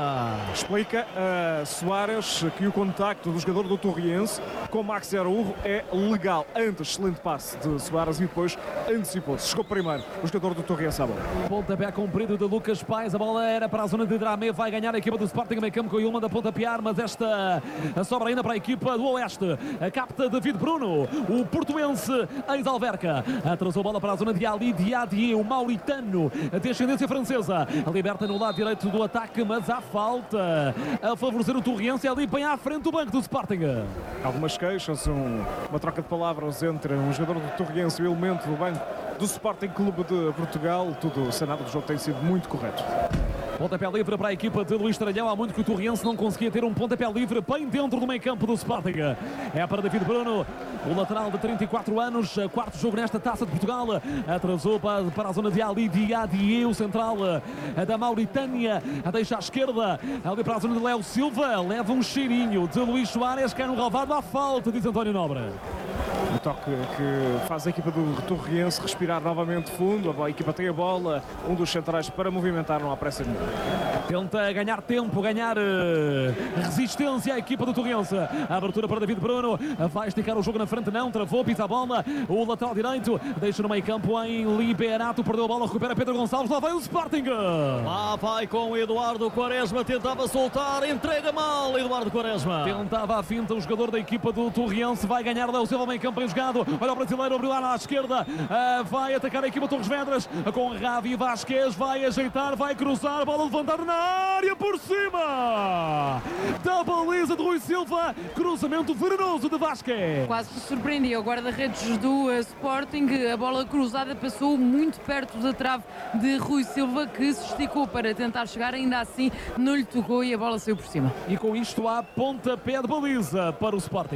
Explica a Soares que o contacto do jogador do Torriense com Max Araújo é legal. Antes, excelente passe de Soares e depois antecipou-se. Chegou primeiro o jogador do Torriense à bola. Pontapé comprido de Lucas Paes, a bola era para a zona de Dramé, vai ganhar a equipa do Sporting, meio campo com o Ilman da pontapear, mas esta a sobra ainda para a equipa do Oeste. A capta David Bruno, o portuense ex-Alverca. Atrasou a bola para a zona de Ali Diadier, o mauritano, a descendência francesa. Liberta no lado direito do ataque, mas há falta a favorecer o Torriense, ali bem à frente do banco do Sporting. Algumas queixas, um, uma troca de palavras entre um jogador do Torriense e o elemento do banco do Sporting Clube de Portugal. Tudo o cenário do jogo tem sido muito correto. Pontapé livre para a equipa de Luís Tralhão. Há muito que o Torriense não conseguia ter um pontapé livre bem dentro do meio campo do Sporting. É para David Bruno, o lateral de trinta e quatro anos, quarto jogo nesta Taça de Portugal. Atrasou para, para a zona de Ali Diadier, o central da Mauritânia. A deixa à esquerda, ali para a zona de Léo Silva. Leva um cheirinho de Luís Soares, quer um relvado à falta, diz António Nobre. O toque que faz a equipa do Torriense respirar novamente fundo. A equipa tem a bola, um dos centrais para movimentar, não há pressa nenhuma. Tenta ganhar tempo, ganhar uh, resistência à equipa do Torrense. A abertura para David Bruno. Vai esticar o jogo na frente, não. Travou, pisa a bola. O lateral direito deixa no meio campo em Liberato. Perdeu a bola, recupera Pedro Gonçalves. Lá vai o Sporting. Lá vai com Eduardo Quaresma. Tentava soltar, entrega mal Eduardo Quaresma. Tentava a finta o jogador da equipa do Torrense. Vai ganhar Léo Silva, meio campo bem jogado. Olha o brasileiro, abriu lá à esquerda. Uh, vai atacar a equipa Torres Vedras com Ravi Vasquez. Vai ajeitar, vai cruzar. Bola levantada na área por cima da baliza de Rui Silva. Cruzamento venenoso de Vasquez. Quase se surpreendia o guarda-redes do uh, Sporting. A bola cruzada passou muito perto da trave de Rui Silva, que se esticou para tentar chegar. Ainda assim não lhe tocou e a bola saiu por cima. E com isto há pontapé de baliza para o Sporting.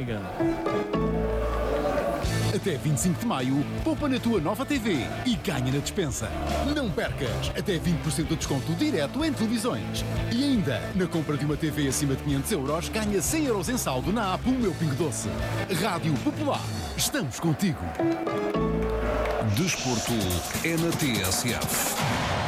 Até vinte e cinco de maio, poupa na tua nova T V e ganha na despensa. Não percas, até vinte por cento de desconto direto em televisões. E ainda, na compra de uma T V acima de quinhentos euros, ganha cem euros em saldo na app O Meu Pingo Doce. Rádio Popular, estamos contigo. Desporto é na T S F.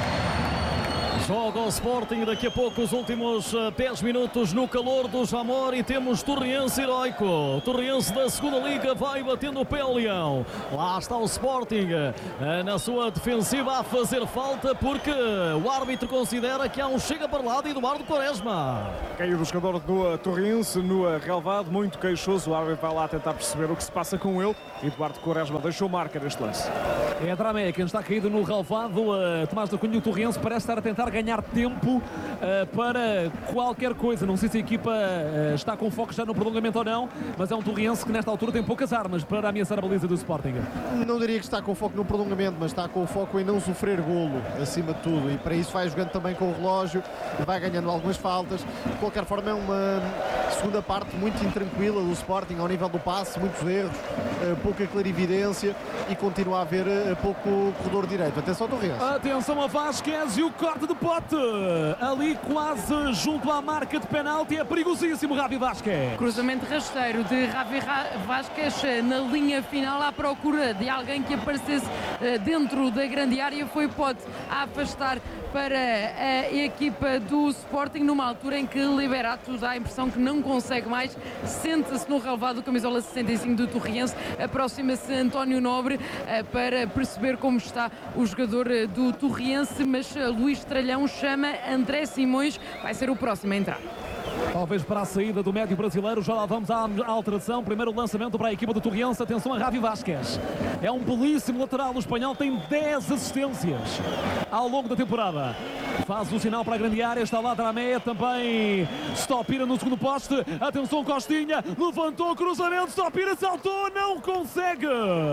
Joga o Sporting daqui a pouco os últimos dez minutos no calor do Jamor e temos Torrense heroico. Torrense da segunda Liga vai batendo o pé ao Leão. Lá está o Sporting na sua defensiva a fazer falta porque o árbitro considera que há um chega para lá de Eduardo Quaresma. Caiu do jogador do Torrense no relvado, muito queixoso. O árbitro vai lá tentar perceber o que se passa com ele. Eduardo Quaresma deixou marca neste lance. É a Dramé quem está caído no relvado. Uh, Tomás da Cunha, o Torrense parece estar a tentar ganhar tempo uh, para qualquer coisa. Não sei se a equipa uh, está com foco já no prolongamento ou não, mas é um Torrense que nesta altura tem poucas armas para ameaçar a baliza do Sporting. Não diria que está com foco no prolongamento, mas está com foco em não sofrer golo, acima de tudo. E para isso vai jogando também com o relógio, vai ganhando algumas faltas. De qualquer forma é uma segunda parte muito intranquila do Sporting, ao nível do passe, muitos erros, uh, pouca clarividência e continua a haver uh, pouco corredor direito. Atenção ao Torrense. Atenção a Vasquez e o corte de pote. Ali quase junto à marca de penalti. É perigosíssimo Ravi Vasquez. Cruzamento rasteiro de Ravi Vasquez na linha final à procura de alguém que aparecesse dentro da grande área. Foi pote a afastar para a equipa do Sporting numa altura em que Liberato dá a impressão que não consegue mais. Senta-se no relevado do camisola sessenta e cinco do Torrense. Aproxima-se António Nobre para perceber como está o jogador do Torrense, mas Luís Tralhão chama André Simões, vai ser o próximo a entrar. Talvez para a saída do médio brasileiro. Já lá vamos à alteração. Primeiro lançamento para a equipa do Torrense. Atenção a Ravi Vasquez. É um belíssimo lateral. O espanhol tem dez assistências ao longo da temporada. Faz o sinal para a grande área. Está lá Dramé. Também Stopira no segundo poste. Atenção Costinha. Levantou o cruzamento. Stopira saltou. Não consegue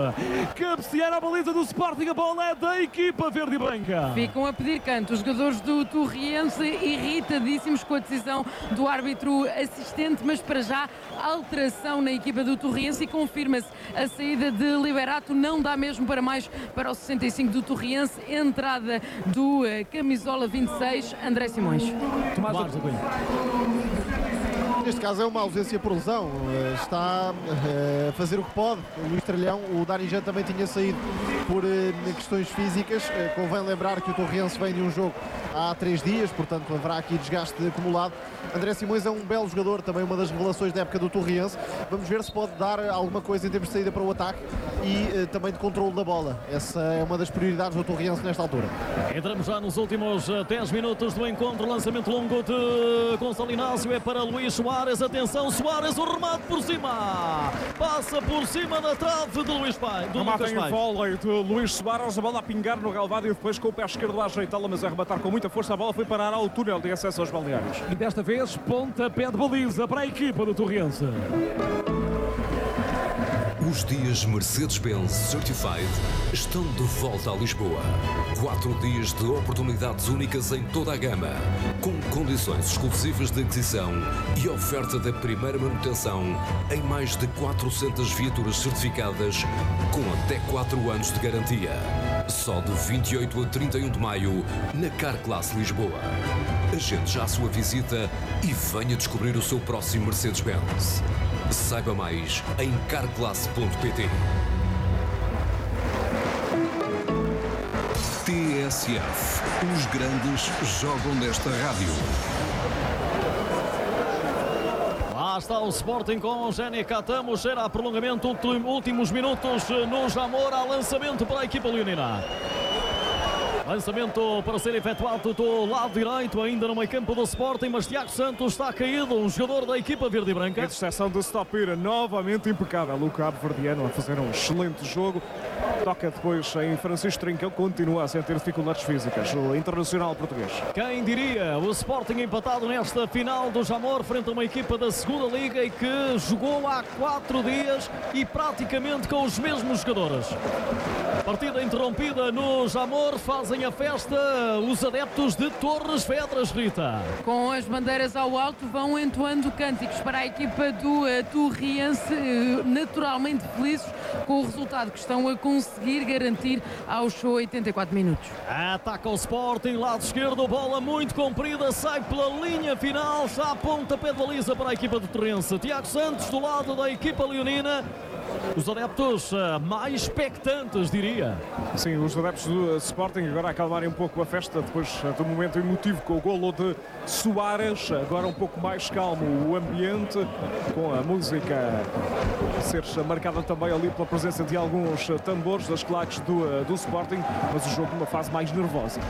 cabecear a baliza do Sporting. A bola é da equipa verde e branca. Ficam a pedir canto os jogadores do Torrense, irritadíssimos com a decisão do árbitro assistente, mas para já alteração na equipa do Torrense e confirma-se a saída de Liberato. Não dá mesmo para mais para o sessenta e cinco do Torrense. Entrada do uh, camisola vinte e seis, André Simões. Tomás Tomás da Cunha. Neste caso é uma ausência por lesão, está a fazer o que pode. O Luís Tralhão, o Dani Jean também tinha saído por questões físicas. Convém lembrar que o Torrense vem de um jogo há três dias, portanto haverá aqui desgaste acumulado. André Simões é um belo jogador, também uma das revelações da época do Torrense. Vamos ver se pode dar alguma coisa em termos de saída para o ataque e também de controle da bola. Essa é uma das prioridades do Torrense nesta altura. Entramos já nos últimos dez minutos do encontro. Lançamento longo de Gonçalo Inácio é para Luís Soares. Atenção, Soares, o remate por cima. Passa por cima da trave de Luís Pai. Do remate Lucas em Pai. vôlei de Luís Soares. A bola a pingar no relvado e depois com o pé esquerdo a ajeitá-la, mas a rematar com muita força. A bola foi parar ao túnel de acesso aos balneários. E desta vez, pontapé de baliza para a equipa do Torrense. Os dias Mercedes-Benz Certified estão de volta a Lisboa. Quatro dias de oportunidades únicas em toda a gama, com condições exclusivas de aquisição e oferta da primeira manutenção em mais de quatrocentas viaturas certificadas com até quatro anos de garantia. Só de vinte e oito a trinta e um de maio na Carclass Lisboa. Agende já a sua visita e venha descobrir o seu próximo Mercedes-Benz. Saiba mais em carclass ponto pt. T T S F. Os grandes jogam nesta rádio. Lá está o Sporting com Jenny Catamo, cheira a prolongamento, últimos minutos no Jamor, há lançamento para a equipa leonina. Lançamento para ser efetuado do lado direito, ainda no meio campo do Sporting, mas Tiago Santos está caído, um jogador da equipa verde e branca. Interseção do Stopira, novamente impecável. O cabo-verdiano a fazer um excelente jogo. Toca depois em Francisco Trincão, continua a sentir dificuldades físicas. O internacional português. Quem diria, o Sporting empatado nesta final do Jamor, frente a uma equipa da segunda Liga e que jogou há quatro dias e praticamente com os mesmos jogadores. Partida interrompida no Jamor, fazem a festa os adeptos de Torres Vedras, Rita. Com as bandeiras ao alto vão entoando cânticos para a equipa do uh, Torriense, uh, naturalmente felizes com o resultado que estão a conseguir garantir aos oitenta e quatro minutos. Ataca o Sporting, lado esquerdo, bola muito comprida, sai pela linha final, está a pontapé de baliza para a equipa do Torrense. Tiago Santos do lado da equipa leonina. Os adeptos uh, mais expectantes, diria. Sim, os adeptos do Sporting agora acalmarem um pouco a festa depois do momento emotivo com o golo de Soares. Agora um pouco mais calmo o ambiente, com a música a ser marcada também ali pela presença de alguns tambores das claques do, do Sporting, mas o jogo numa fase mais nervosa.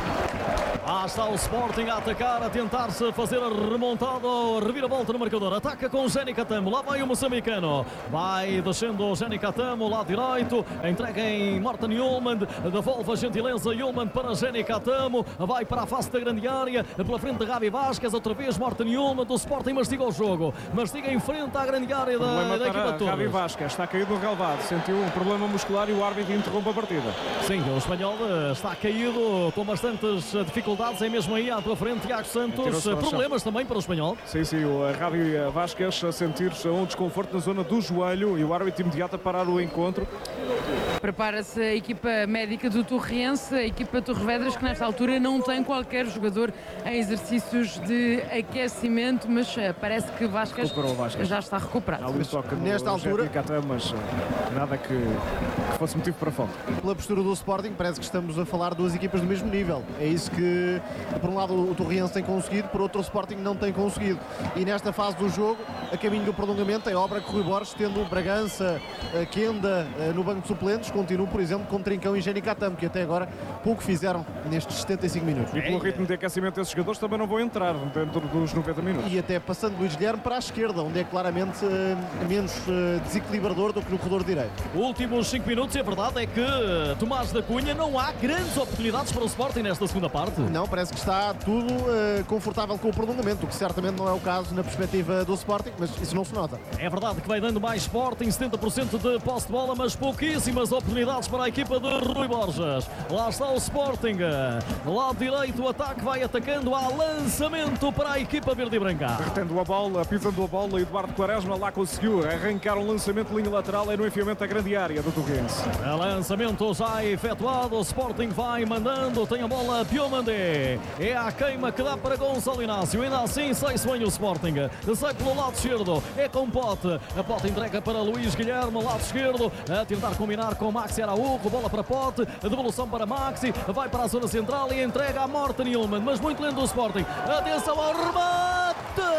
Lá está o Sporting a atacar, a tentar-se fazer a remontada, a reviravolta no marcador. Ataca com o Jenny Catamo, lá vai o moçambicano. Vai descendo o Jenny Catamo, lado direito, entrega em Morten Hjulmand, devolve a gentileza Hjulmand para Jenny Catamo, vai para a face da grande área, pela frente de Gabi Vasquez, outra vez Morten Hjulmand, o Sporting mastiga o jogo, mastiga em frente à grande área da, da equipa toda. Gabi Vasquez está caído no relvado, sentiu um problema muscular e o árbitro interrompe a partida. Sim, o espanhol está caído com bastantes dificuldades. É mesmo aí à tua frente, Tiago Santos. Problemas também para o espanhol. Sim, sim, o Gabi Vasquez a sentir um desconforto na zona do joelho e o árbitro imediato a parar o encontro. Prepara-se a equipa médica do Torriense, a equipa Torres Vedras, que nesta altura não tem qualquer jogador em exercícios de aquecimento, mas parece que Vasquez, Vasquez. já está recuperado. Nesta altura, mas nada que, que fosse motivo para falta. Pela postura do Sporting, parece que estamos a falar de duas equipas do mesmo nível. É isso que, por um lado, o Torriense tem conseguido, por outro, o Sporting não tem conseguido. E nesta fase do jogo, a caminho do prolongamento, é obra que Rui Borges, tendo Bragança, Quenda no banco de suplentes, continuam, por exemplo, com Trincão e Jenny Catamo, que até agora pouco fizeram nestes setenta e cinco minutos. E pelo ritmo de aquecimento desses jogadores também não vão entrar dentro dos noventa minutos. E até passando Luís Guilherme para a esquerda, onde é claramente uh, menos uh, desequilibrador do que no corredor direito. Últimos cinco minutos, e a verdade é que Tomás da Cunha, não há grandes oportunidades para o Sporting nesta segunda parte. Não, parece que está tudo uh, confortável com o prolongamento, o que certamente não é o caso na perspectiva do Sporting, mas isso não se nota. É verdade que vai dando mais Sporting, setenta por cento de posse de bola, mas pouquíssimas oportunidades para a equipa de Rui Borges. Lá está o Sporting, lado direito, o ataque vai atacando, há lançamento para a equipa verde e branca. Retendo a bola, pisando a bola, Eduardo Quaresma lá conseguiu arrancar um lançamento de linha lateral, é no enfiamento da grande área do Torrense. Lançamento já efetuado, o Sporting vai mandando, tem a bola Piomandé, é a queima que dá para Gonçalo Inácio, ainda assim sai-se bem o Sporting, sai pelo lado esquerdo, é com Pote, a Pote entrega para Luís Guilherme, lado esquerdo, a tentar combinar com Maxi Araújo, bola para Pote, a devolução para Maxi, vai para a zona central e entrega a Morten Hjulmand, mas muito lento o Sporting, atenção ao remate!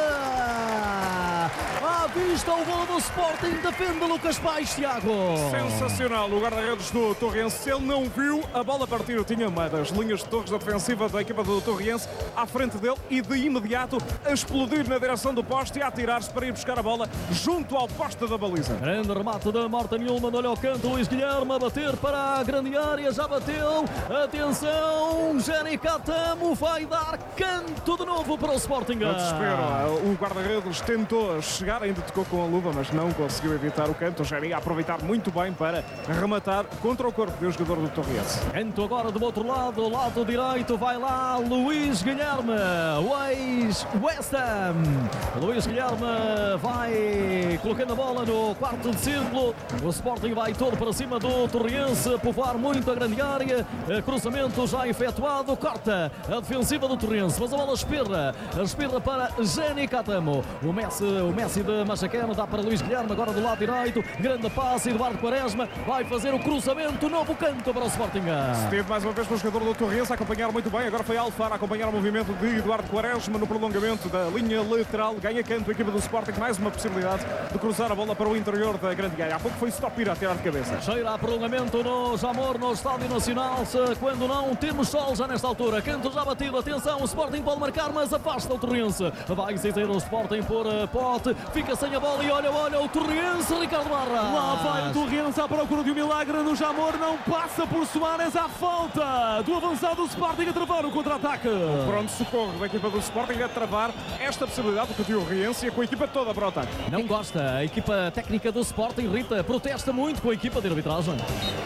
À vista o golo do Sporting, defende Lucas Paes, Tiago. Sensacional, o guarda-redes do Torrense, ele não viu a bola partir, tinha uma das linhas de torres da defensiva da equipa do Torrense à frente dele e de imediato a explodir na direção do poste e a atirar-se para ir buscar a bola junto ao poste da baliza. Grande remate de Morten Hjulmand, olha ao canto, Luís Guilherme a bater para a grande área, já bateu, atenção, Jenny Catamo vai dar canto de novo para o Sporting. No desespero, o guarda-redes tentou chegar, ainda tocou com a luva, mas não conseguiu evitar o canto. O Jenny a aproveitar muito bem para rematar contra o corpo do jogador do Torrense. Canto agora do outro lado, lado direito, vai lá Luís Guilherme, West Ham. Luís Guilherme vai colocando a bola no quarto de círculo, o Sporting vai todo para cima do Torrense, povoar muito a grande área, cruzamento já efetuado, corta a defensiva do Torrense, mas a bola espirra, espirra para Jenny Catamo, o Messi, o Messi de Machaqueno, dá para Luís Guilherme, agora do lado direito, grande passe, Eduardo Quaresma vai fazer o cruzamento, novo canto para o Sporting. Esteve mais uma vez pelo jogador do Torrense a acompanhar muito bem, agora foi Alfaro a acompanhar o movimento de Eduardo Quaresma no prolongamento da linha lateral, ganha canto a equipa do Sporting, mais uma possibilidade de cruzar a bola para o interior da grande área. Há pouco foi Stopira a tirar de cabeça. Cheira a prolongamento no Jamor, no Estádio Nacional, se, quando não temos sol já nesta altura, canto já batido, atenção, o Sporting pode marcar, mas afasta o Torrense, vai sair o Sporting por uh, pote, fica sem a bola e olha, olha o Torrense, Ricardo Barra. Lá vai o Torrense à procura de um milagre no Jamor, não passa por Soares, à falta do avançado do Sporting a travar o contra-ataque. Pronto, socorro da equipa do Sporting a travar esta possibilidade do Torrense com a equipa toda para o ataque. Não gosta, a equipa técnica do Sporting, Rita, protesta muito com a equipa de arbitragem.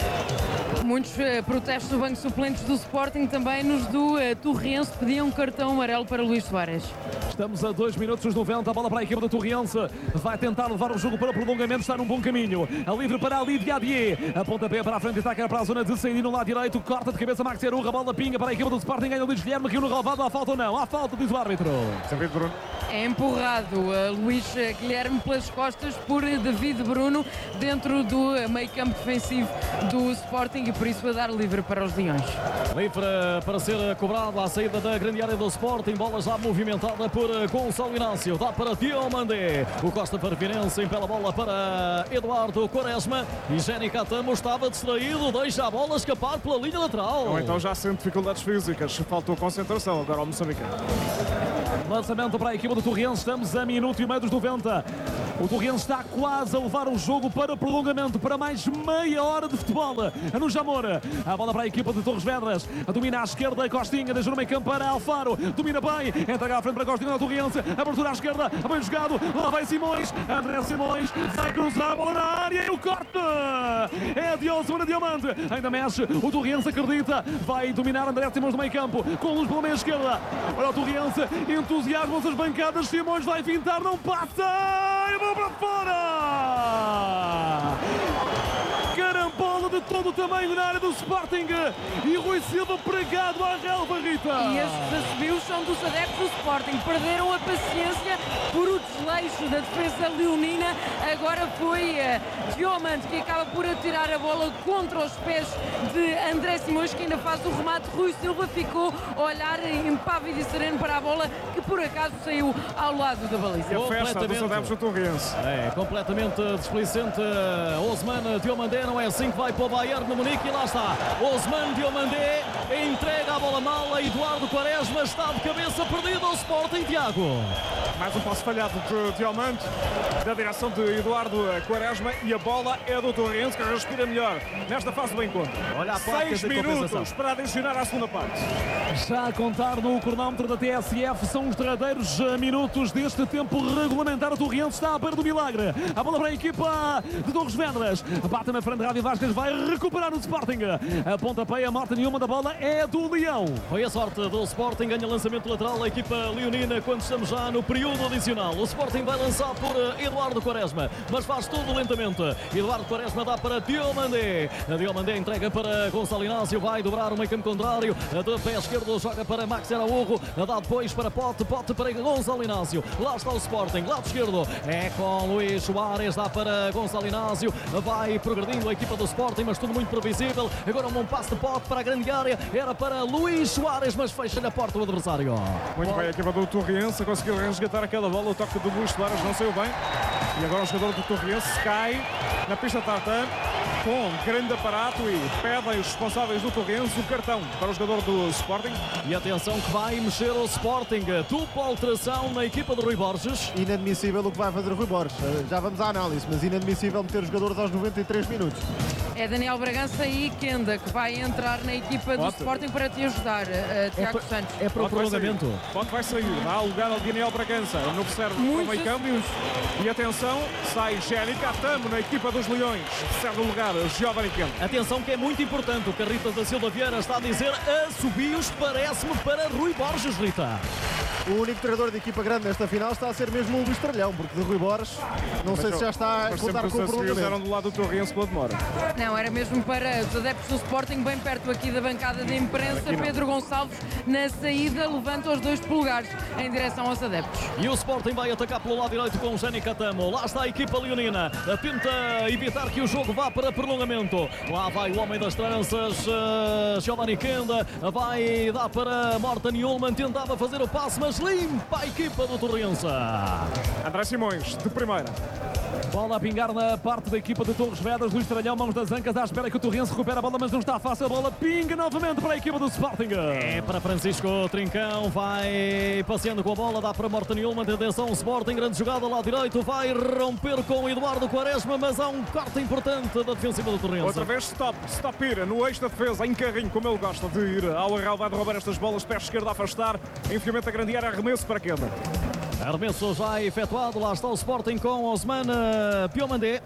Muitos uh, protestos do banco de suplentes do Sporting, também nos do uh, Torrense, pediam um cartão amarelo para Luís Soares. Estamos a dois minutos dos noventa, a bola para a equipa do Torrense, vai tentar levar o jogo para o prolongamento, está num bom caminho, a livre para ali Diadier, a pontapé para a frente, ataca para a zona de saída no lado direito, corta de cabeça Max Eruga, a bola pinga para a equipa do Sporting, ganha o Luís Guilherme, caiu no relvado, há falta ou não? Há falta, diz o árbitro. É empurrado uh, Luís Guilherme pelas costas por David Bruno dentro do uh, meio campo defensivo do Sporting e por isso a dar livre para os Leões. Livre para ser cobrado à saída da grande área do Sporting, bola já movimentada por Gonçalo Inácio, dá para Diomandé, o Costa Farfinense empela a bola para Eduardo Quaresma e Jenny Catamo estava distraído, deixa a bola escapar pela linha lateral. Ou então já sente dificuldades físicas, faltou concentração agora ao Moçambique. Lançamento para a equipa do Torrense, estamos a minuto e meio dos noventa. O Torrense está quase a levar o jogo para prolongamento, para mais meia hora de futebol no Jamor. A bola para a equipa de Torres Vedras, domina à esquerda, Costinha, deixa no meio campo para Alfaro, domina bem, entrega à frente para Costinha do Torrense, abertura à esquerda, bem jogado, lá vai Simões, André Simões, vai cruzar a bola na área e o corte é de Osman Diamante, ainda mexe, o Torrense acredita, vai dominar André Simões no meio campo, com luz pela meia esquerda, olha o Torrense, entusiasmam-se as bancadas, Simões vai fintar, não passa, e bola para fora! Carambola de todo o tamanho na área do Sporting e Rui Silva pregado à relva, Rita. E estes assobios são dos adeptos do Sporting. Perderam a paciência por o desleixo da defesa leonina. Agora foi uh, Diomande que acaba por atirar a bola contra os pés de André Simões, que ainda faz o remate. Rui Silva ficou a olhar impávido e sereno para a bola, que por acaso saiu ao lado da baliza. E a festa dos adeptos do Torrense. É completamente displicente. Osman Diomandé, não é assim que vai para o Bayern de Munique e lá está. Osman Diomandé entrega a bola mal a Eduardo Quaresma, está de cabeça perdido ao Sporting, Tiago. Mais um passo falhado de Diomande, da direção de Eduardo Quaresma, e a bola é do Torrense, que respira melhor nesta fase do encontro. Olha a placa Seis de minutos compensação para adicionar à segunda parte. Já a contar no cronómetro da T S F, são os derradeiros minutos deste tempo regulamentar. O Torrense está à beira do milagre. A bola para a equipa de Torres Vedras. Bate na frente, Rádio Vasquez vai recuperar o Sporting. A pontapé, a morte nenhuma da bola é do Leão. Foi a sorte do Sporting, ganha lançamento lateral a equipa leonina quando estamos já no período adicional. O Sporting vai lançar por Eduardo Quaresma, mas faz tudo lentamente. Eduardo Quaresma dá para Diomandé. A Diomandé entrega para Gonçalo Inácio, vai dobrar o meio campo contrário. De pé esquerdo joga para Max Araújo, dá depois para Pote, Pote para Gonçalo Inácio. Lá está o Sporting, lado esquerdo é com Luís Soares, dá para Gonçalo Inácio, vai progredindo a equipa do Sporting, mas tudo muito previsível. Agora um bom passo de Pote para a grande área, era para Luís Soares, mas fecha-lhe a porta o adversário. Muito bem, a equipa do Torrense conseguiu resgatar aquela bola, o toque do Luís Soares não saiu bem. E agora o jogador do Torrense cai na pista tartan com grande aparato e pedem os responsáveis do Torrense o cartão para o jogador do Sporting. E atenção que vai mexer o Sporting, dupla alteração na equipa de Rui Borges. Inadmissível o que vai fazer Rui Borges, já vamos à análise, mas inadmissível meter os jogadores aos noventa e três minutos. É Daniel Bragança e Kenda que vai entrar na equipa do Pote. Sporting para te ajudar, uh, Tiago é Santos. É para o prolongamento. Pode vai sair, dá lugar ao Daniel Bragança, no serve para o Muitos meio campo. E atenção, sai Jenny Catamo na equipa dos Leões, serve o lugar Giovanni Kenda. Atenção que é muito importante, o Carrita da Silva Vieira está a dizer assobios, parece-me, para Rui Borges, Rita. O único treinador de equipa grande nesta final está a ser mesmo o Luís Tralhão, porque de Rui Borges não Mas sei eu, se já está a mas contar sempre com o os assobios eram prolongamento. do lado do Torrense pela demora. Não, era mesmo para os adeptos do Sporting, bem perto aqui da bancada de imprensa. Pedro Gonçalves, na saída, levanta os dois polegares em direção aos adeptos. E o Sporting vai atacar pelo lado direito com o Jenny Catamo. Lá está a equipa leonina. Tenta evitar que o jogo vá para prolongamento. Lá vai o homem das tranças, uh, Giovanni Kenda. Vai dar para Morten Ullmann. Tentava fazer o passe, mas limpa a equipa do Torrense. André Simões, de primeira. Bola a pingar na parte da equipa de Torres Vedras. Luís Tralhão, mãos das ancas, à espera que o Torrense recupere a bola, mas não está fácil. A bola pinga novamente para a equipa do Sporting. É para Francisco Trincão, vai passeando com a bola, dá para Morten Ullmann, atenção, Sporting, grande jogada lá direito, vai romper com o Eduardo Quaresma, mas há um corte importante da defensiva do Torrense. Outra vez stop, stop ir no eixo da defesa, em carrinho, como ele gosta de ir ao arral, vai roubar estas bolas, pé esquerdo a afastar, enfiamento a grande área, arremesso para Kenda. Arremesso já efetuado, lá está o Sporting com Osman Piomandé.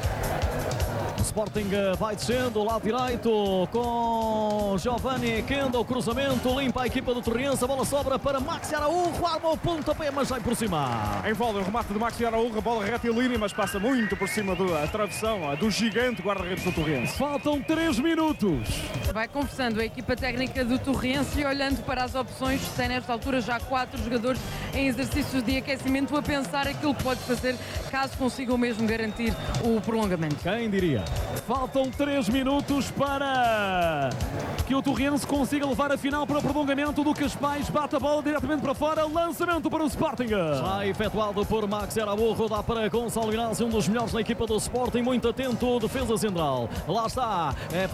O Sporting vai descendo, lado direito com Giovanni Kenda, o cruzamento, limpa a equipa do Torrense, a bola sobra para Maxi Araújo, arma o pontapé, mas vai por cima. Em volta, o remate de Maxi Araújo, a bola retilínea, mas passa muito por cima da travessão do gigante guarda-redes do Torrense. Faltam três minutos. Vai conversando a equipa técnica do Torrense e olhando para as opções. Tem nesta altura já quatro jogadores em exercícios de aquecimento a pensar aquilo que pode fazer caso consigam mesmo garantir o prolongamento. Quem diria? Faltam três minutos para que o Torrense consiga levar a final para o prolongamento. do Cascais bate a bola diretamente para fora, lançamento para o Sporting. Já efetuado por Max Araújo, dá para Gonçalo Inácio, um dos melhores na equipa do Sporting, muito atento, defesa central. Lá está, é,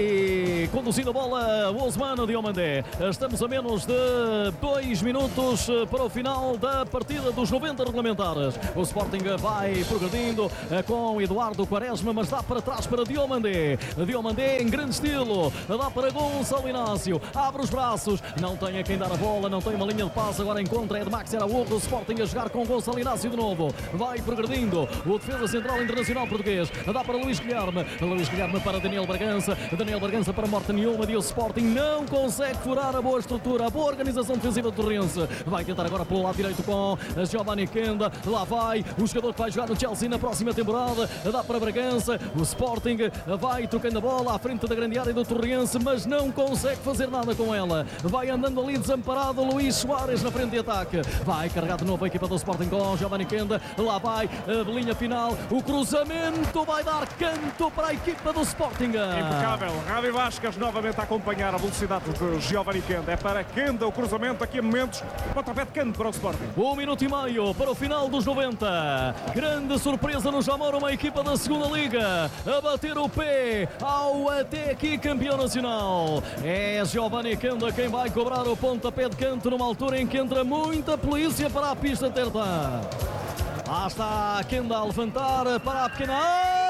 vai conduzindo a bola o Osmano Diomandé. Estamos a menos de dois minutos para o final da partida dos noventa regulamentares. O Sporting vai progredindo com Eduardo Quaresma, mas dá para trás para Diomandé. Diomandé em grande estilo, dá para Gonçalo Inácio, abre os braços, não tem a quem dar a bola, não tem uma linha de passe, agora encontra é de Max Araújo. O Sporting a jogar com Gonçalo Inácio de novo, vai progredindo o defesa central internacional português, dá para Luís Guilherme, Luís Guilherme para Daniel Bragança, Daniel Bragança para Morten Ullmann, e o Sporting não consegue furar a boa estrutura, a boa organização defensiva do Torrense. Vai tentar agora pelo lado direito com Giovanni Kenda, lá vai o jogador que vai jogar no Chelsea na próxima temporada, dá para Bragança. O Sporting vai trocando a bola à frente da grande área do Torrense, mas não consegue fazer nada com ela. Vai andando ali desamparado Luís Soares na frente de ataque. Vai carregar de novo a equipa do Sporting com Giovanni Kenda. Lá vai a linha final. O cruzamento vai dar canto para a equipa do Sporting. Impecável. Ravi Vasquez novamente a acompanhar a velocidade de Giovanni Kenda. É para Kenda o cruzamento. Aqui a momentos. Pontapé de canto para o Sporting. Um minuto e meio para o final dos noventa. Grande surpresa no Jamor, uma equipa da segunda Liga a bater o pé ao até aqui campeão nacional. É Giovanni Kenda quem vai cobrar o pontapé de canto numa altura em que entra muita polícia para a pista terta. Lá está Kenda a levantar para a pequena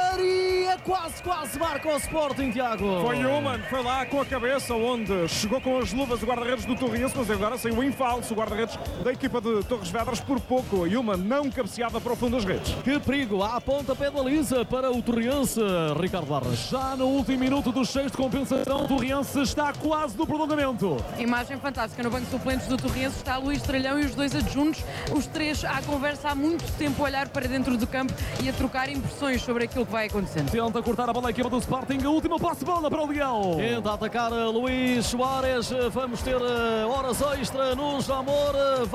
área, quase, quase marca o Sporting, Tiago. Foi Ullmann, foi lá com a cabeça, onde chegou com as luvas o guarda-redes do Torrense, mas agora saiu em falso o guarda-redes da equipa de Torres Vedras por pouco. Ullmann não cabeceava para o fundo das redes. Que perigo, há pontapé de baliza para o Torrense, Ricardo Barras. Já no último minuto dos seis de compensação, o Torrense está quase no prolongamento. Imagem fantástica no banco de suplentes do Torrense, está Luís Tralhão e os dois adjuntos, os três à conversa há muito tempo, a olhar para dentro do campo e a trocar impressões sobre aquilo que vai acontecendo. Tenta cortar a bola a equipa do Sporting, a última posse de bola para o Leão. Tenta atacar Luís Soares, vamos ter horas extra no Jamor,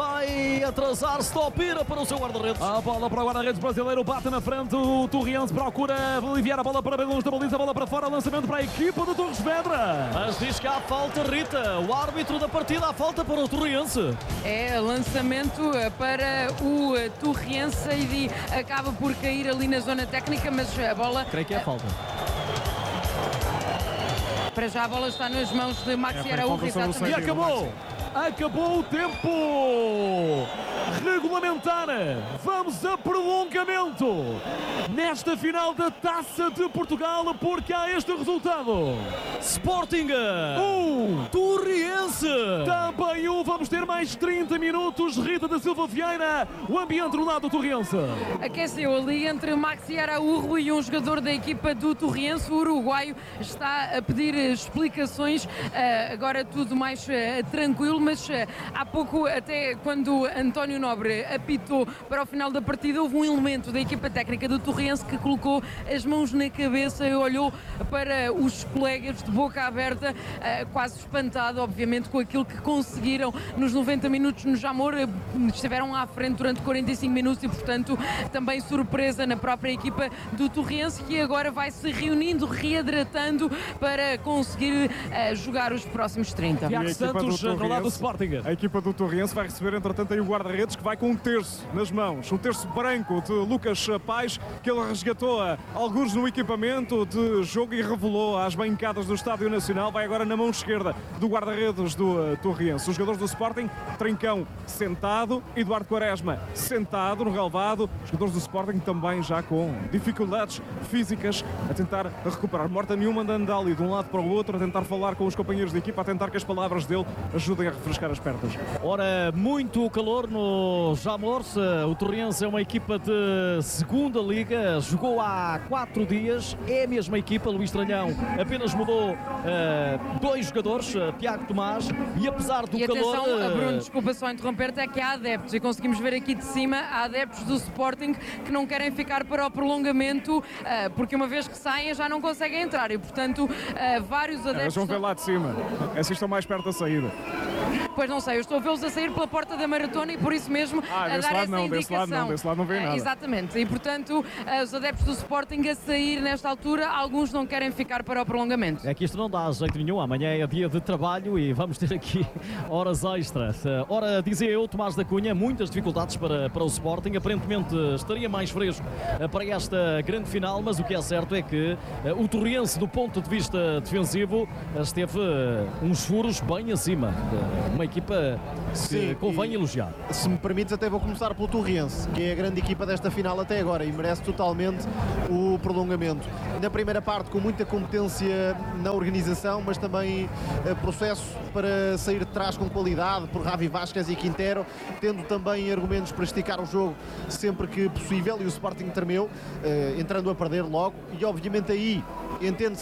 vai atrasar Stopira para o seu guarda-redes. A bola para o guarda-redes brasileiro, bate na frente, o Torrense procura aliviar a bola para bem longe da baliza, a bola para fora, lançamento para a equipa do Torres Vedras. Mas diz que há falta, Rita, o árbitro da partida, há falta para o Torrense. É, lançamento para o Torrense e acaba por cair ali na zona técnica, mas a bola... Creio que é falta. Para já a bola está nas mãos de Maxi É, Araújo, exatamente. E acabou! Acabou o tempo! regulamentar. Vamos a prolongamento nesta final da Taça de Portugal, porque há este resultado. Sporting Um, Torriense também um. Vamos ter mais trinta minutos. Rita da Silva Vieira, o ambiente no lado do Torriense. Aqueceu ali entre Maxi Araújo e um jogador da equipa do Torriense. O uruguaio está a pedir explicações. Uh, agora tudo mais uh, tranquilo, mas uh, há pouco, até quando António Nobre apitou para o final da partida, houve um elemento da equipa técnica do Torriense que colocou as mãos na cabeça e olhou para os colegas de boca aberta, uh, quase espantado, obviamente, com aquilo que conseguiram nos noventa minutos no Jamor. Estiveram à frente durante quarenta e cinco minutos e, portanto, também surpresa na própria equipa do Torriense, que agora vai se reunindo, readratando para conseguir uh, jogar os próximos trinta. Tiago Santos, no lado do Sporting. A equipa do Torriense vai receber, entretanto, aí o guarda-redes, que vai com um terço nas mãos, um terço branco de Lucas Paes, que ele resgatou a alguns no equipamento de jogo e revelou às bancadas do Estádio Nacional. Vai agora na mão esquerda do guarda-redes do uh, Torriense. Os jogadores do Sporting, Trincão sentado, Eduardo Quaresma sentado no relvado. Os jogadores do Sporting também já com dificuldades físicas a tentar recuperar. Morta Newman andando ali de um lado para o outro, a tentar falar com os companheiros de equipa, a tentar que as palavras dele ajudem a refrescar as pernas. Ora, muito calor no Jamor. O Torriense é uma equipa de segunda liga, jogou há quatro dias, é a mesma equipa. Luís Tralhão apenas mudou uh, dois jogadores, uh, Tiago Tomás, e apesar do e calor... atenção, uh... Bruno, desculpa só interromper-te, é que há adeptos, e conseguimos ver aqui de cima, há adeptos do Sporting que não querem ficar para o prolongamento, uh, porque uma vez que saem já não conseguem entrar, e portanto uh, vários adeptos... Eles vão ver lá de cima, assim estão mais perto da saída. Pois não sei, eu estou a vê-los a sair pela porta da maratona e por isso mesmo ah, a dar lado essa não, indicação. Desse lado não, desse lado não vem nada. Exatamente, e portanto os adeptos do Sporting a sair nesta altura, alguns não querem ficar para o prolongamento. É que isto não dá jeito nenhum, amanhã é dia de trabalho e vamos ter aqui horas extras. Ora, dizia eu, Tomás da Cunha, muitas dificuldades para, para o Sporting, aparentemente estaria mais fresco para esta grande final, mas o que é certo é que o Torriense, do ponto de vista defensivo, esteve uns furos bem acima. Uma equipa que Sim, convém elogiar. Se me permites, até vou começar pelo Torriense, que é a grande equipa desta final até agora e merece totalmente o prolongamento. Na primeira parte, com muita competência na organização, mas também uh, processo para sair de trás com qualidade por Ravi Vázquez e Quintero, tendo também argumentos para esticar o jogo sempre que possível, e o Sporting tremeu, uh, entrando a perder logo, e obviamente aí entende-se